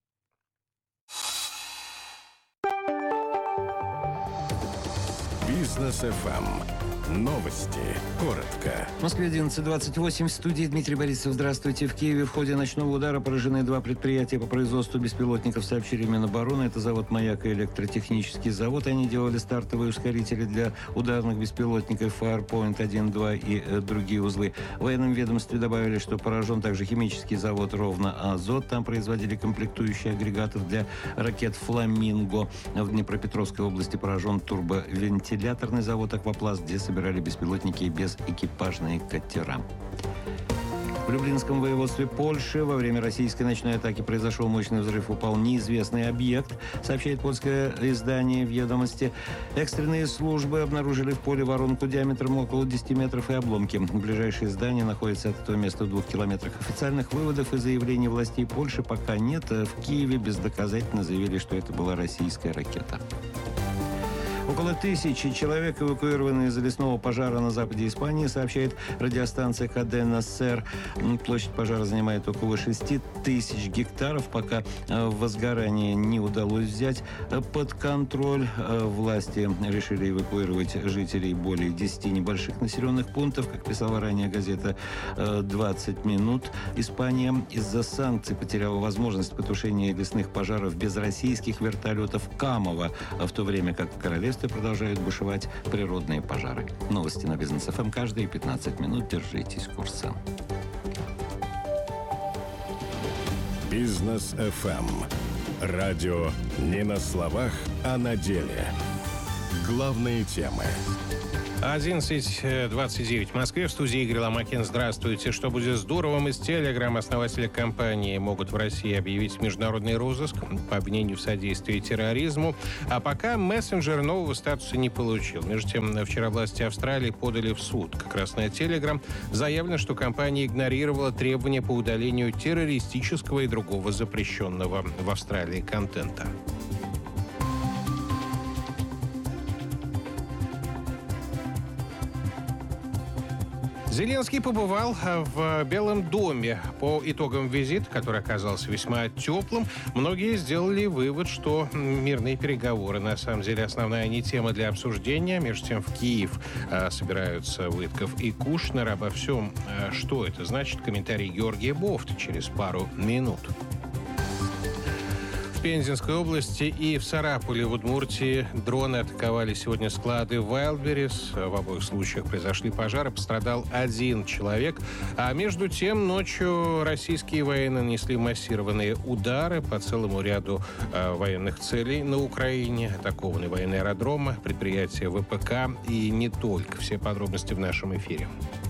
[SPEAKER 10] Бизнес эф эм. Новости. Коротко.
[SPEAKER 3] В Москве одиннадцать двадцать восемь. В студии Дмитрий Борисов. Здравствуйте. В Киеве в ходе ночного удара поражены два предприятия по производству беспилотников, сообщили Минобороны. Это завод «Маяк» и электротехнический завод. Они делали стартовые ускорители для ударных беспилотников Farpoint один, два и э, другие узлы. В военном ведомстве добавили, что поражен также химический завод «Ровно Азот». Там производили комплектующие агрегатов для ракет «Фламинго». В Днепропетровской области поражен турбовентиляторный завод «Аквапласт», где собирали беспилотники без экипажные катера. В Люблинском воеводстве Польши во время российской ночной атаки произошел мощный взрыв, упал неизвестный объект, сообщает польское издание «Ведомости». Экстренные службы обнаружили в поле воронку диаметром около десяти метров и обломки. Ближайшее здание находится от этого места в двух километрах. Официальных выводов и заявлений властей Польши пока нет. В Киеве бездоказательно заявили, что это была российская ракета. Около тысячи человек эвакуированы из-за лесного пожара на западе Испании, сообщает радиостанция Кадена Сер. Площадь пожара занимает около шести тысяч гектаров. Пока возгорание не удалось взять под контроль. Власти решили эвакуировать жителей более десяти небольших населенных пунктов. Как писала ранее газета «двадцать минут», Испания из-за санкций потеряла возможность потушения лесных пожаров без российских вертолетов Камова, в то время как в королевстве продолжают бушевать природные пожары. Новости на Бизнес эф эм каждые пятнадцать минут. Держитесь курса.
[SPEAKER 10] Бизнес эф эм. Радио не на словах, а на деле. Главные темы.
[SPEAKER 4] одиннадцать двадцать девять в Москве. В студии Игорь Ломакин. Здравствуйте. Что будет с Дуровым? Из Telegram основатели компании могут в России объявить международный розыск по обвинению в содействии терроризму. А пока мессенджер нового статуса не получил. Между тем, вчера власти Австралии подали в суд как раз на Telegram. Заявлено, что компания игнорировала требования по удалению террористического и другого запрещенного в Австралии контента. Зеленский побывал в Белом доме. По итогам визита, который оказался весьма теплым, многие сделали вывод, что мирные переговоры на самом деле основная не тема для обсуждения. Между тем в Киев а, собираются Вытков и Кушнер. Обо всем, а, что это значит, комментарий Георгия Бофта через пару минут. В Пензенской области и в Сарапуле, в Удмуртии, дроны атаковали сегодня склады Wildberries. В обоих случаях произошли пожары, пострадал один человек. А между тем, ночью российские военные нанесли массированные удары по целому ряду э, военных целей на Украине. Атакованы военные аэродромы, предприятия вэ пэ ка и не только. Все подробности в нашем эфире.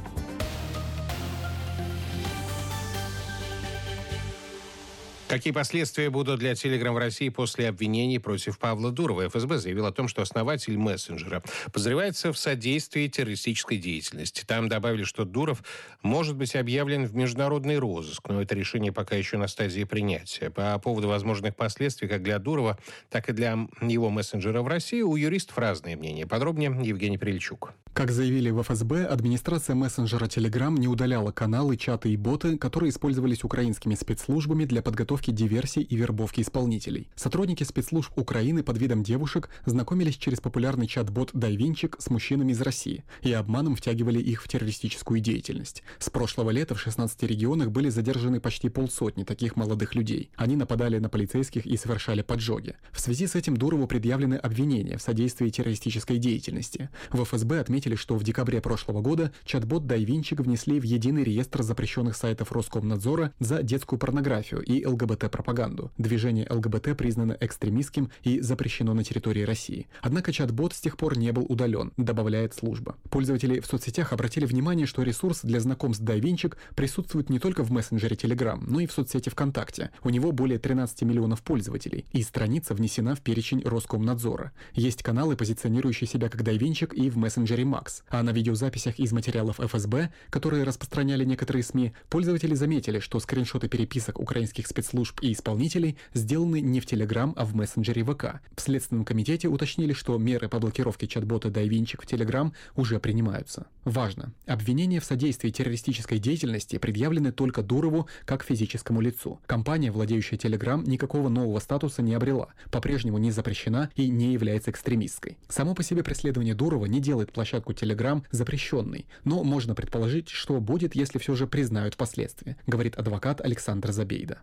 [SPEAKER 4] Какие последствия будут для Telegram в России после обвинений против Павла Дурова? эф эс бэ заявил о том, что основатель мессенджера подозревается в содействии террористической деятельности. Там добавили, что Дуров может быть объявлен в международный розыск, но это решение пока еще на стадии принятия. По поводу возможных последствий как для Дурова, так и для его мессенджера в России у юристов разные мнения. Подробнее Евгений Прильчук.
[SPEAKER 5] Как заявили в эф эс бэ, администрация мессенджера Telegram не удаляла каналы, чаты и боты, которые использовались украинскими спецслужбами для подготовки диверсий и вербовки исполнителей. Сотрудники спецслужб Украины под видом девушек знакомились через популярный чат-бот «Дайвинчик» с мужчинами из России и обманом втягивали их в террористическую деятельность. С прошлого лета в шестнадцати регионах были задержаны почти полсотни таких молодых людей. Они нападали на полицейских и совершали поджоги. В связи с этим Дурову предъявлены обвинения в содействии террористической деятельности. В эф эс бэ отметили, что в декабре прошлого года чат-бот «Дайвинчик» внесли в единый реестр запрещенных сайтов Роскомнадзора за детскую порнографию и эл гэ бэ тэ-пропаганду. Движение эл гэ бэ тэ признано экстремистским и запрещено на территории России. Однако чат-бот с тех пор не был удален, добавляет служба. Пользователи в соцсетях обратили внимание, что ресурс для знакомств «Дайвинчик» присутствует не только в мессенджере Telegram, но и в соцсети ВКонтакте. У него более тринадцати миллионов пользователей, и страница внесена в перечень Роскомнадзора. Есть каналы, позиционирующие себя как «Дайвинчик» и в мессенджере Макс. А на видеозаписях из материалов эф эс бэ, которые распространяли некоторые СМИ, пользователи заметили, что скриншоты переписок украинских спецслужб и исполнителей сделаны не в Telegram, а в мессенджере вэ ка. В Следственном комитете уточнили, что меры по блокировке чат-бота «Дайвинчик» в Telegram уже принимаются. Важно! Обвинения в содействии террористической деятельности предъявлены только Дурову как физическому лицу. Компания, владеющая Telegram, никакого нового статуса не обрела, по-прежнему не запрещена и не является экстремистской. Само по себе преследование Дурова не делает площадку Telegram запрещенной, но можно предположить, что будет, если все же признают впоследствии, говорит адвокат Александр Забейда.
[SPEAKER 22] Напрямую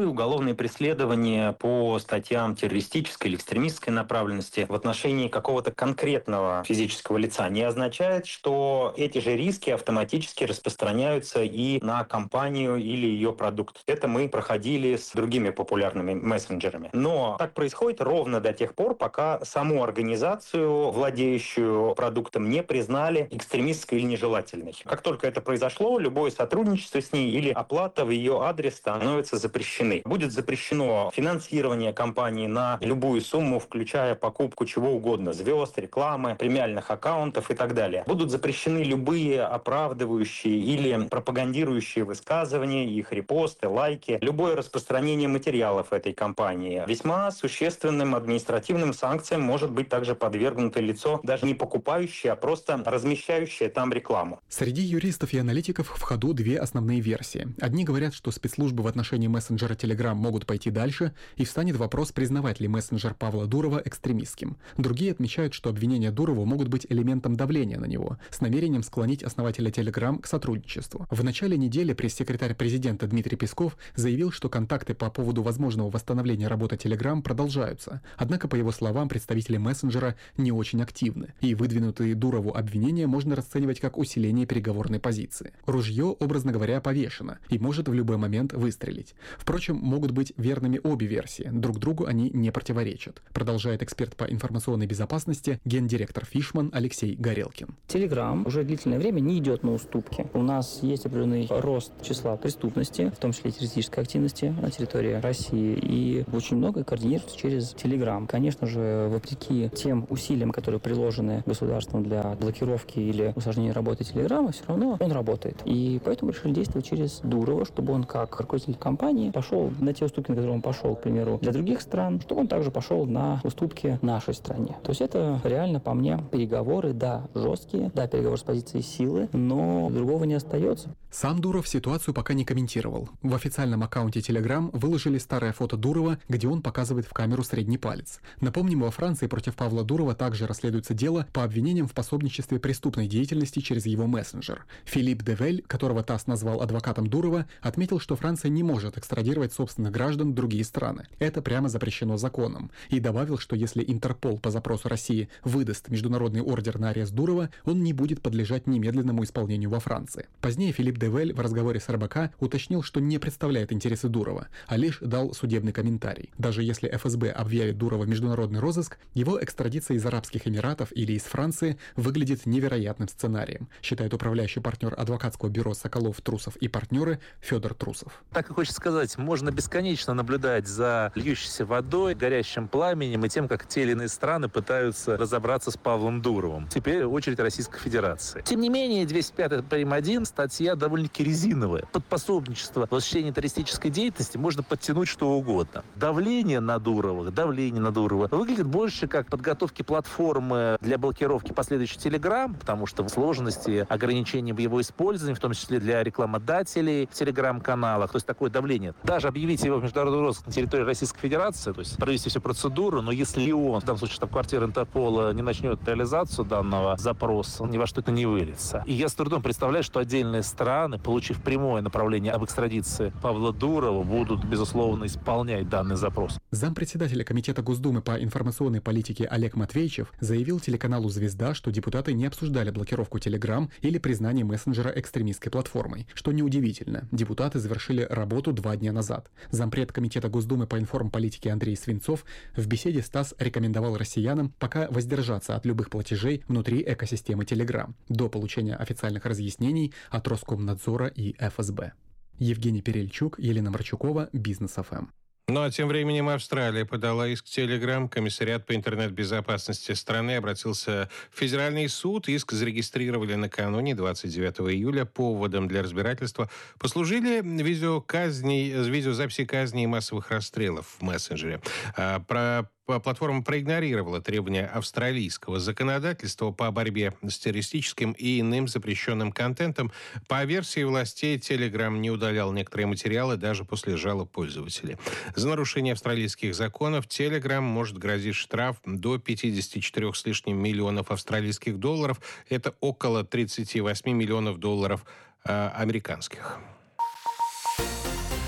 [SPEAKER 7] Любые уголовные преследования по статьям террористической или экстремистской направленности в отношении какого-то конкретного физического лица не означает, что эти же риски автоматически распространяются и на компанию или ее продукт. Это мы проходили с другими популярными мессенджерами. Но так происходит ровно до тех пор, пока саму организацию, владеющую продуктом, не признали экстремистской или нежелательной. Как только это произошло, любое сотрудничество с ней или оплата в ее адрес становятся запрещены. Будет запрещено финансирование компании на любую сумму, включая покупку чего угодно, звезд, рекламы, премиальных аккаунтов и так далее. Будут запрещены любые оправдывающие или пропагандирующие высказывания, их репосты, лайки, любое распространение материалов этой компании. Весьма существенным административным санкциям может быть также подвергнуто лицо, даже не покупающее, а просто размещающее там рекламу.
[SPEAKER 5] Среди юристов и аналитиков в ходу две основные версии. Одни говорят, что спецслужбы в отношении мессенджера Telegram могут пойти дальше, и встанет вопрос, признавать ли мессенджер Павла Дурова экстремистским. Другие отмечают, что обвинения Дурову могут быть элементом давления на него, с намерением склонить основателя Telegram к сотрудничеству. В начале недели пресс-секретарь президента Дмитрий Песков заявил, что контакты по поводу возможного восстановления работы Telegram продолжаются. Однако, по его словам, представители мессенджера не очень активны, и выдвинутые Дурову обвинения можно расценивать как усиление переговорной позиции. Ружье, образно говоря, повешено и может в любой момент выстрелить. Впрочем, могут быть верными обе версии, друг другу они не противоречат, продолжает эксперт по информационной безопасности, гендиректор Фишман Алексей Горелкин.
[SPEAKER 22] Telegram уже длительное время не идет на уступки. У нас есть определенный рост числа преступности, в том числе террористической активности на территории России, и очень многое координируется через Telegram. Конечно же, вопреки тем усилиям, которые приложены государством для блокировки или усложнения работы Telegram, все равно он работает. И поэтому решили действовать через Дурова, чтобы он как руководитель компании пошел на те уступки, на которые он пошел, к примеру, для других стран, чтобы он также пошел на уступки нашей стране. То есть это реально, по мне, переговоры, да, жесткие, да, переговоры с позиции силы, но другого не остается.
[SPEAKER 5] Сам Дуров ситуацию пока не комментировал. В официальном аккаунте Telegram выложили старое фото Дурова, где он показывает в камеру средний палец. Напомним, во Франции против Павла Дурова также расследуется дело по обвинениям в пособничестве преступной деятельности через его мессенджер. Филипп Девель, которого ТАСС назвал адвокатом Дурова, отметил, что Франция не может экстрадировать собственных граждан в другие страны. Это прямо запрещено законом. И добавил, что если Интерпол по запросу России выдаст международный ордер на арест Дурова, он не будет подлежать немедленному исполнению во Франции. Позднее Филипп Девель в разговоре с эр бэ ка уточнил, что не представляет интересы Дурова, а лишь дал судебный комментарий. Даже если эф эс бэ объявит Дурова в международный розыск, его экстрадиция из Арабских Эмиратов или из Франции выглядит невероятным сценарием, считает управляющий партнер адвокатского бюро «Соколов, Трусов и партнеры» Федор Трусов.
[SPEAKER 23] Так и хочется сказать, можно бесконечно наблюдать за льющейся водой, горящим пламенем и тем, как те или иные страны пытаются разобраться с Павлом Дуровым. Теперь очередь Российской Федерации. Тем не менее, двести пятый прим. один статья довольно-таки резиновая. Под пособничество в осуществлении террористической деятельности можно подтянуть что угодно. Давление на Дурова, давление на Дурова выглядит больше как подготовки платформы для блокировки последующей Telegram, потому что сложности, ограничения в его использовании, в том числе для рекламодателей в Telegram-каналах, то есть такое давление. Даже объявить его в международный розыск на территории Российской Федерации, то есть провести всю процедуру, но если он, в данном случае штаб-квартира Интерпола, не начнет реализацию данного запроса, он ни во что это не выльется. И я с трудом представляю, что отдельные страны, получив прямое направление об экстрадиции Павла Дурова, будут, безусловно, исполнять данный запрос.
[SPEAKER 5] Зампредседателя Комитета Госдумы по информационной политике Олег Матвейчев заявил телеканалу «Звезда», что депутаты не обсуждали блокировку Telegram или признание мессенджера экстремистской платформой, что неудивительно. Депутаты завершили работу два дня назад. Зампред Комитета Госдумы по информполитике Андрей Свинцов в беседе с ТАСС рекомендовал россиянам пока воздержаться от любых платежей внутри экосистемы Telegram до получения официальных разъяснений от Роскомнадзора и эф эс бэ. Евгений Перельчук, Елена Марчукова, Бизнес эф эм.
[SPEAKER 4] Ну а тем временем Австралия подала иск Telegram. Комиссариат по интернет-безопасности страны обратился в Федеральный суд. Иск зарегистрировали накануне, двадцать девятого июля. Поводом для разбирательства послужили видеоказни, видеозаписи казней и массовых расстрелов в мессенджере. А, про Платформа проигнорировала требования австралийского законодательства по борьбе с террористическим и иным запрещенным контентом. По версии властей, Telegram не удалял некоторые материалы даже после жалоб пользователей. За нарушение австралийских законов Telegram может грозить штраф до пятьдесят четыре с лишним миллионов австралийских долларов. Это около тридцать восемь миллионов долларов э, американских.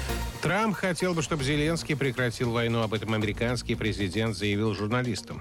[SPEAKER 4] Трамп хотел бы, чтобы Зеленский прекратил войну. Об этом американский президент заявил журналистам.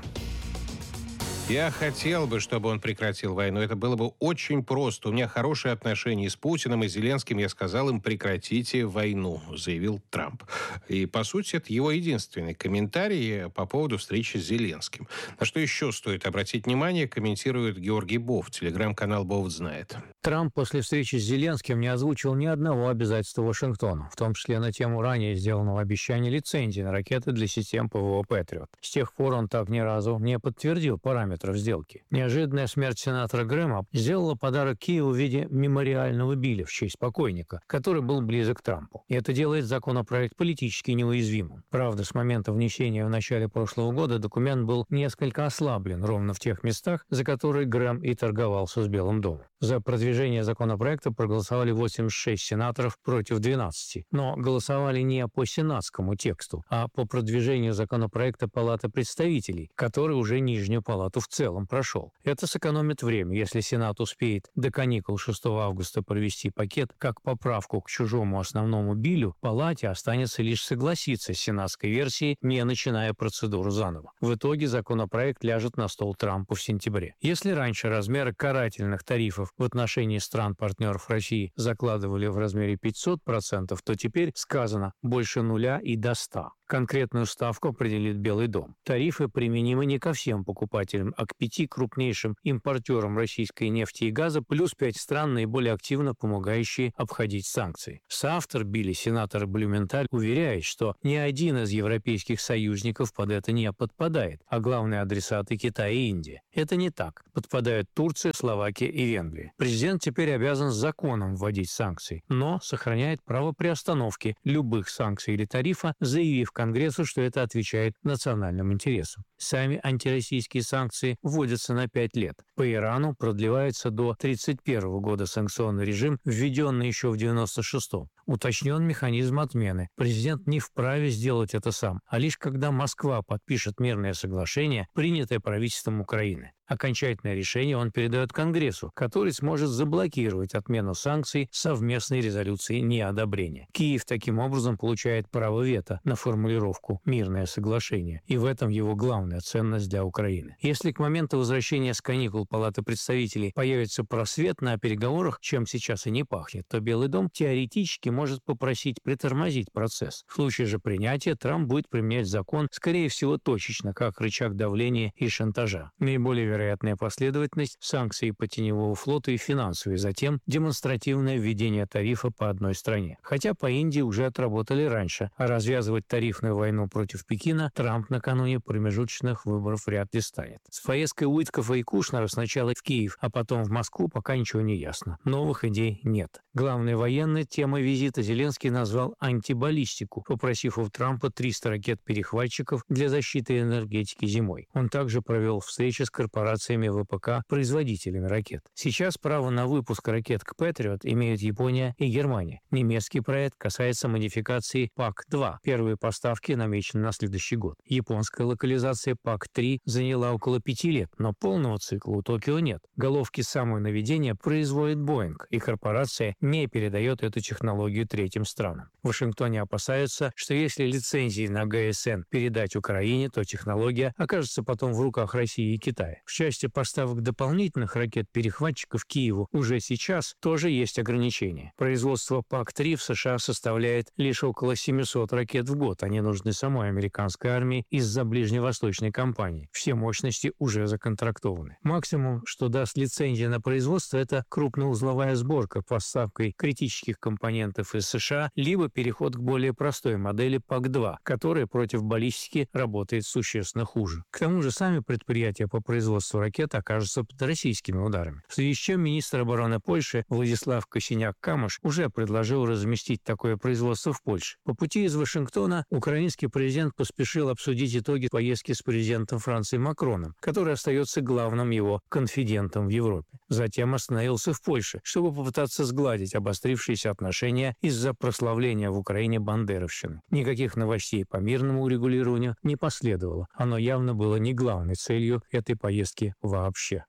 [SPEAKER 4] Я хотел бы, чтобы он прекратил войну. Это было бы очень просто. У меня хорошие отношения с Путиным и Зеленским. Я сказал им: прекратите войну, заявил Трамп. И, по сути, это его единственный комментарий по поводу встречи с Зеленским. На что еще стоит обратить внимание, комментирует Георгий Бофт, телеграм-канал «Бофт знает».
[SPEAKER 6] Трамп после встречи с Зеленским не озвучил ни одного обязательства Вашингтону, в том числе на тему ранее сделанного обещания лицензии на ракеты для систем ПВО «Патриот». С тех пор он так ни разу не подтвердил параметров сделки. Неожиданная смерть сенатора Грэма сделала подарок Киеву в виде мемориального биля в честь покойника, который был близок к Трампу. И это делает законопроект политически неуязвимым. Правда, с момента внесения в начале прошлого года документ был несколько ослаблен ровно в тех местах, за которые Грэм и торговался с Белым домом. За продвижение законопроекта проголосовали восемьдесят шесть сенаторов против двенадцати, но голосовали не по сенатскому тексту, а по продвижению законопроекта Палаты представителей, который уже нижнюю палату в целом прошел. Это сэкономит время, если Сенат успеет до каникул шестого августа провести пакет как поправку к чужому основному билю, Палате останется лишь согласиться с сенатской версией, не начиная процедуру заново. В итоге законопроект ляжет на стол Трампу в сентябре. Если раньше размеры карательных тарифов в отношении стран-партнеров России закладывали в размере пятьсот процентов, то теперь сказано больше нуля и до ста. Конкретную ставку определит Белый дом. Тарифы применимы не ко всем покупателям, а к пяти крупнейшим импортерам российской нефти и газа, плюс пять стран, наиболее активно помогающие обходить санкции. Соавтор биля, сенатор Блюменталь, уверяет, что ни один из европейских союзников под это не подпадает, а главные адресаты Китай и Индия. Это не так. Подпадают Турция, Словакия и Венгрия. Президент теперь обязан законом вводить санкции, но сохраняет право приостановки любых санкций или тарифа, заявив Конгрессу, что это отвечает национальным интересам. Сами антироссийские санкции вводятся на пять лет. По Ирану продлевается до тридцать первого года санкционный режим, введенный еще в девяносто шестом. Уточнен механизм отмены. Президент не вправе сделать это сам, а лишь когда Москва подпишет мирное соглашение, принятое правительством Украины. Окончательное решение он передает Конгрессу, который сможет заблокировать отмену санкций совместной резолюцией неодобрения. Киев таким образом получает право вето на формулировку «мирное соглашение», и в этом его главная ценность для Украины. Если к моменту возвращения с каникул Палаты представителей появится просвет на переговорах, чем сейчас и не пахнет, то Белый дом теоретически может попросить притормозить процесс. В случае же принятия Трамп будет применять закон, скорее всего, точечно, как рычаг давления и шантажа. Наиболее вероятная последовательность – санкции по теневого флота и финансовые, затем демонстративное введение тарифа по одной стране. Хотя по Индии уже отработали раньше, а развязывать тарифную войну против Пекина Трамп накануне промежуточных выборов вряд ли станет. С поездкой Уиткофа и Кушнера сначала в Киев, а потом в Москву пока ничего не ясно. Новых идей нет. Главной военной темой визита Зеленский назвал антибаллистику, попросив у Трампа триста ракет-перехватчиков для защиты энергетики зимой. Он также провел встречи с корпорациями ВПК, производителями ракет. Сейчас право на выпуск ракет к Патриот имеют Япония и Германия. Немецкий проект касается модификации пак два. Первые поставки намечены на следующий год. Японская локализация пак три заняла около пяти лет, но полного цикла у Токио нет. Головки самонаведения производит Боинг, и корпорация не передает эту технологию третьим странам. В Вашингтоне опасаются, что если лицензии на ГСН передать Украине, то технология окажется потом в руках России и Китая. В части поставок дополнительных ракет-перехватчиков Киеву уже сейчас тоже есть ограничения. Производство пак три в США составляет лишь около семисот ракет в год. Они нужны самой американской армии из-за ближневосточной кампании. Все мощности уже законтрактованы. Максимум, что даст лицензия на производство, это крупноузловая сборка поставкой критических компонентов из США, либо переход к более простой модели пак два, которая против баллистики работает существенно хуже. К тому же сами предприятия по производству ракет окажутся под российскими ударами. В связи с чем министр обороны Польши Владислав Косиняк-Камыш уже предложил разместить такое производство в Польше. По пути из Вашингтона украинский президент поспешил обсудить итоги поездки с президентом Франции Макроном, который остается главным его конфидентом в Европе. Затем остановился в Польше, чтобы попытаться сгладить обострившиеся отношения из-за прославления в Украине бандеровщины. Никаких новостей по мирному урегулированию не последовало. Оно явно было не главной целью этой поездки вообще.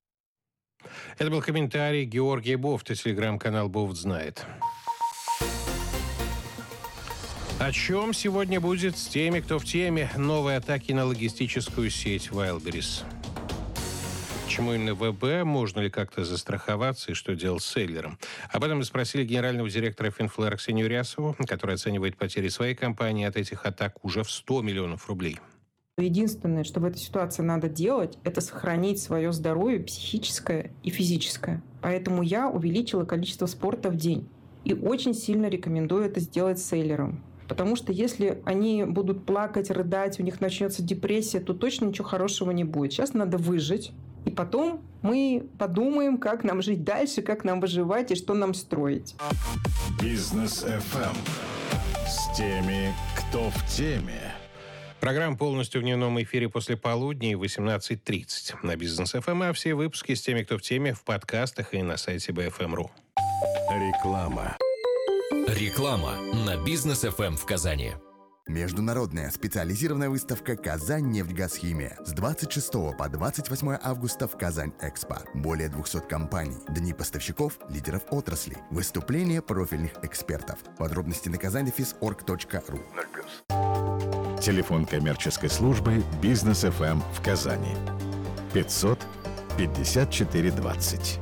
[SPEAKER 4] Это был комментарий Георгия Бофта, телеграм-канал «Бофт знает». О чем сегодня будет с теми, кто в теме? Новые атаки на логистическую сеть Wildberries. Почему именно ВБ? Можно ли как-то застраховаться? И что делать с селлером? Об этом мы спросили генерального директора Финфлэр Ксению Рясову, которая оценивает потери своей компании от этих атак уже в сто миллионов рублей.
[SPEAKER 8] Единственное, что в этой ситуации надо делать, это сохранить свое здоровье психическое и физическое. Поэтому я увеличила количество спорта в день. И очень сильно рекомендую это сделать селлерам. Потому что если они будут плакать, рыдать, у них начнется депрессия, то точно ничего хорошего не будет. Сейчас надо выжить. И потом мы подумаем, как нам жить дальше, как нам выживать и что нам строить.
[SPEAKER 10] Бизнес эф эм с теми, кто в теме.
[SPEAKER 4] Программа полностью в дневном эфире после полудня в восемнадцать тридцать. На Бизнес эф эм, а все выпуски с теми, кто в теме, в подкастах и на сайте би эф эм точка ру.
[SPEAKER 10] Реклама.
[SPEAKER 9] Реклама на Бизнес эф эм в Казани.
[SPEAKER 11] Международная специализированная выставка «Казань-Нефтьгазхимия» с двадцать шестого по двадцать восьмое августа в Казань-Экспо. Более двухсот компаний, дни поставщиков, лидеров отрасли, выступления профильных экспертов. Подробности на казаньдефис точка орг точка ру.
[SPEAKER 10] Телефон коммерческой службы «Бизнес эф эм» в Казани. пятьсот пятьдесят четыре двадцать.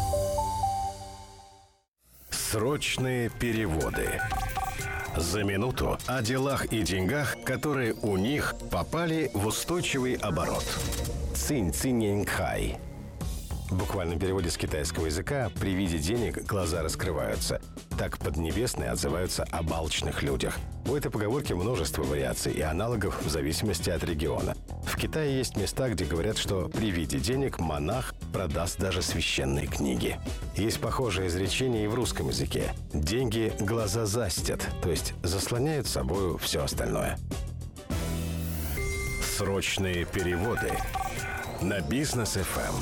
[SPEAKER 10] Срочные переводы. За минуту о делах и деньгах, которые у них попали в устойчивый оборот. Цинь-цинь-нянь-хай. В буквальном переводе с китайского языка «при виде денег глаза раскрываются». Так поднебесные отзываются об алчных людях. У этой поговорки множество вариаций и аналогов в зависимости от региона. В Китае есть места, где говорят, что при виде денег монах продаст даже священные книги. Есть похожее изречение и в русском языке. Деньги глаза застят, то есть заслоняют собою все остальное. Срочные переводы на Бизнес эф эм.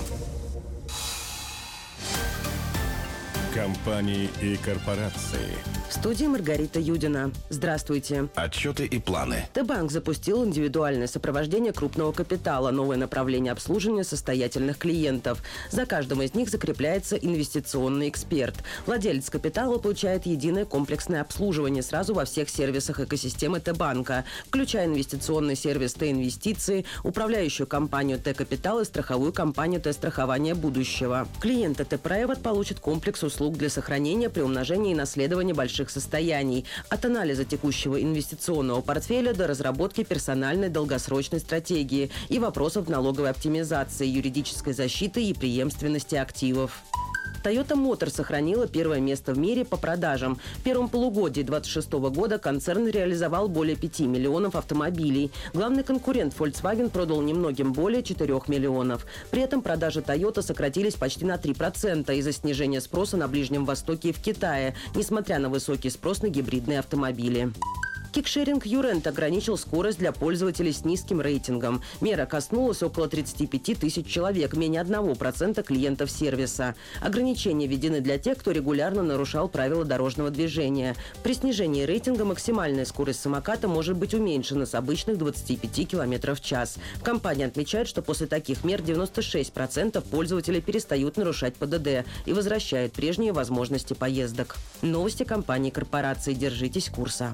[SPEAKER 10] Компании и корпорации.
[SPEAKER 24] В студии Маргарита Юдина. Здравствуйте.
[SPEAKER 10] Отчеты и планы.
[SPEAKER 24] Т-банк запустил индивидуальное сопровождение крупного капитала, новое направление обслуживания состоятельных клиентов. За каждым из них закрепляется инвестиционный эксперт. Владелец капитала получает единое комплексное обслуживание сразу во всех сервисах экосистемы Т-банка, включая инвестиционный сервис Т-инвестиции, управляющую компанию Т-капитал и страховую компанию Т-страхование будущего. Клиенты Т-Private получат комплекс услуг для сохранения, приумножения и наследования больших состояний. От анализа текущего инвестиционного портфеля до разработки персональной долгосрочной стратегии и вопросов налоговой оптимизации, юридической защиты и преемственности активов. Toyota Motor сохранила первое место в мире по продажам. В первом полугодии две тысячи двадцать шестого года концерн реализовал более пяти миллионов автомобилей. Главный конкурент Volkswagen продал немногим более четырёх миллионов. При этом продажи Toyota сократились почти на три процента из-за снижения спроса на Ближнем Востоке и в Китае, несмотря на высокий спрос на гибридные автомобили. Кикшеринг Юрент ограничил скорость для пользователей с низким рейтингом. Мера коснулась около тридцати пяти тысяч человек, менее одного процента клиентов сервиса. Ограничения введены для тех, кто регулярно нарушал правила дорожного движения. При снижении рейтинга максимальная скорость самоката может быть уменьшена с обычных двадцати пяти километров в час. Компания отмечает, что после таких мер девяносто шесть процентов пользователей перестают нарушать ПДД и возвращают прежние возможности поездок. Новости компании и корпорации. Держитесь курса.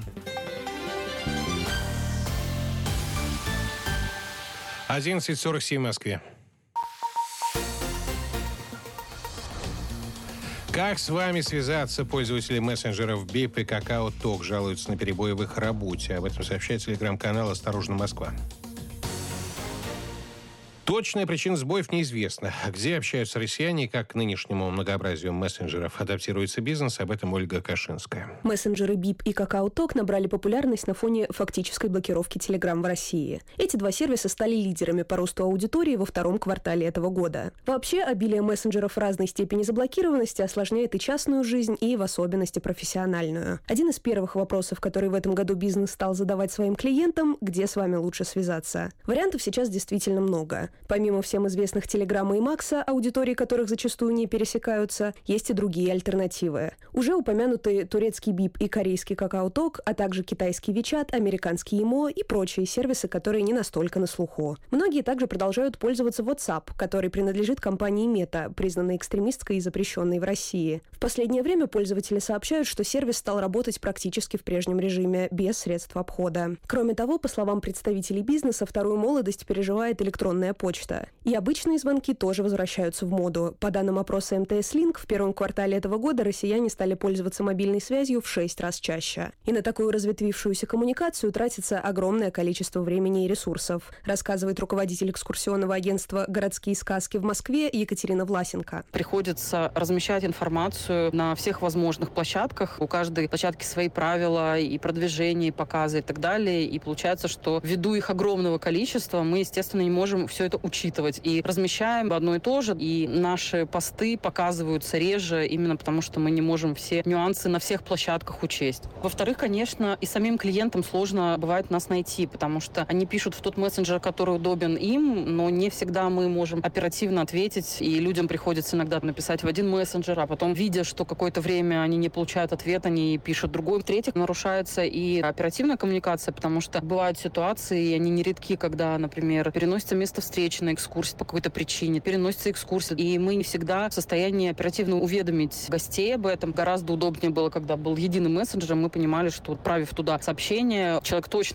[SPEAKER 4] одиннадцать сорок семь в Москве. Как с вами связаться? Пользователи мессенджеров Бип и KakaoTalk жалуются на перебои в их работе. Об этом сообщает телеграм-канал «Осторожно, Москва». Точная причина сбоев неизвестна. Где общаются россияне и как к нынешнему многообразию мессенджеров адаптируется бизнес, об этом Ольга Кашинская.
[SPEAKER 25] Мессенджеры Бип и KakaoTalk набрали популярность на фоне фактической блокировки Telegram в России. Эти два сервиса стали лидерами по росту аудитории во втором квартале этого года. Вообще, обилие мессенджеров разной степени заблокированности осложняет и частную жизнь, и в особенности профессиональную. Один из первых вопросов, который в этом году бизнес стал задавать своим клиентам – где с вами лучше связаться? Вариантов сейчас действительно много. Помимо всем известных Телеграма и Макса, аудитории которых зачастую не пересекаются, есть и другие альтернативы. Уже упомянутые турецкий Бип и корейский Какаоток, а также китайский Вичат, американский Имо и прочие сервисы, которые не настолько на слуху. Многие также продолжают пользоваться WhatsApp, который принадлежит компании Мета, признанной экстремистской и запрещенной в России. В последнее время пользователи сообщают, что сервис стал работать практически в прежнем режиме, без средств обхода. Кроме того, по словам представителей бизнеса, вторую молодость переживает электронная почта. И обычные звонки тоже возвращаются в моду. По данным опроса эм тэ эс Link, в первом квартале этого года россияне стали пользоваться мобильной связью в шесть раз чаще. И на такую разветвившуюся коммуникацию тратится огромное количество времени и ресурсов, рассказывает руководитель экскурсионного агентства «Городские сказки» в Москве Екатерина Власенко.
[SPEAKER 2] Приходится размещать информацию на всех возможных площадках. У каждой площадки свои правила и продвижение, и показы и так далее. И получается, что ввиду их огромного количества мы, естественно, не можем все это учитывать. И размещаем одно и то же. И наши посты показываются реже, именно потому что мы не можем все нюансы на всех площадках учесть. Во-вторых, конечно, и самим клиентам сложно бывает нас найти, потому что они пишут в тот мессенджер, который удобен им, но не всегда мы можем оперативно ответить. И людям приходится иногда написать в один мессенджер, а потом, видя, что какое-то время они не получают ответ, они пишут другой. В-третьих, нарушается и оперативная коммуникация, потому что бывают ситуации, и они нередки, когда, например, переносится место встречи на экскурсии по какой-то причине, переносится экскурсия, и мы не всегда в состоянии оперативно уведомить гостей об этом. Гораздо удобнее было, когда был единый мессенджер, мы понимали, что отправив туда сообщение, человек точно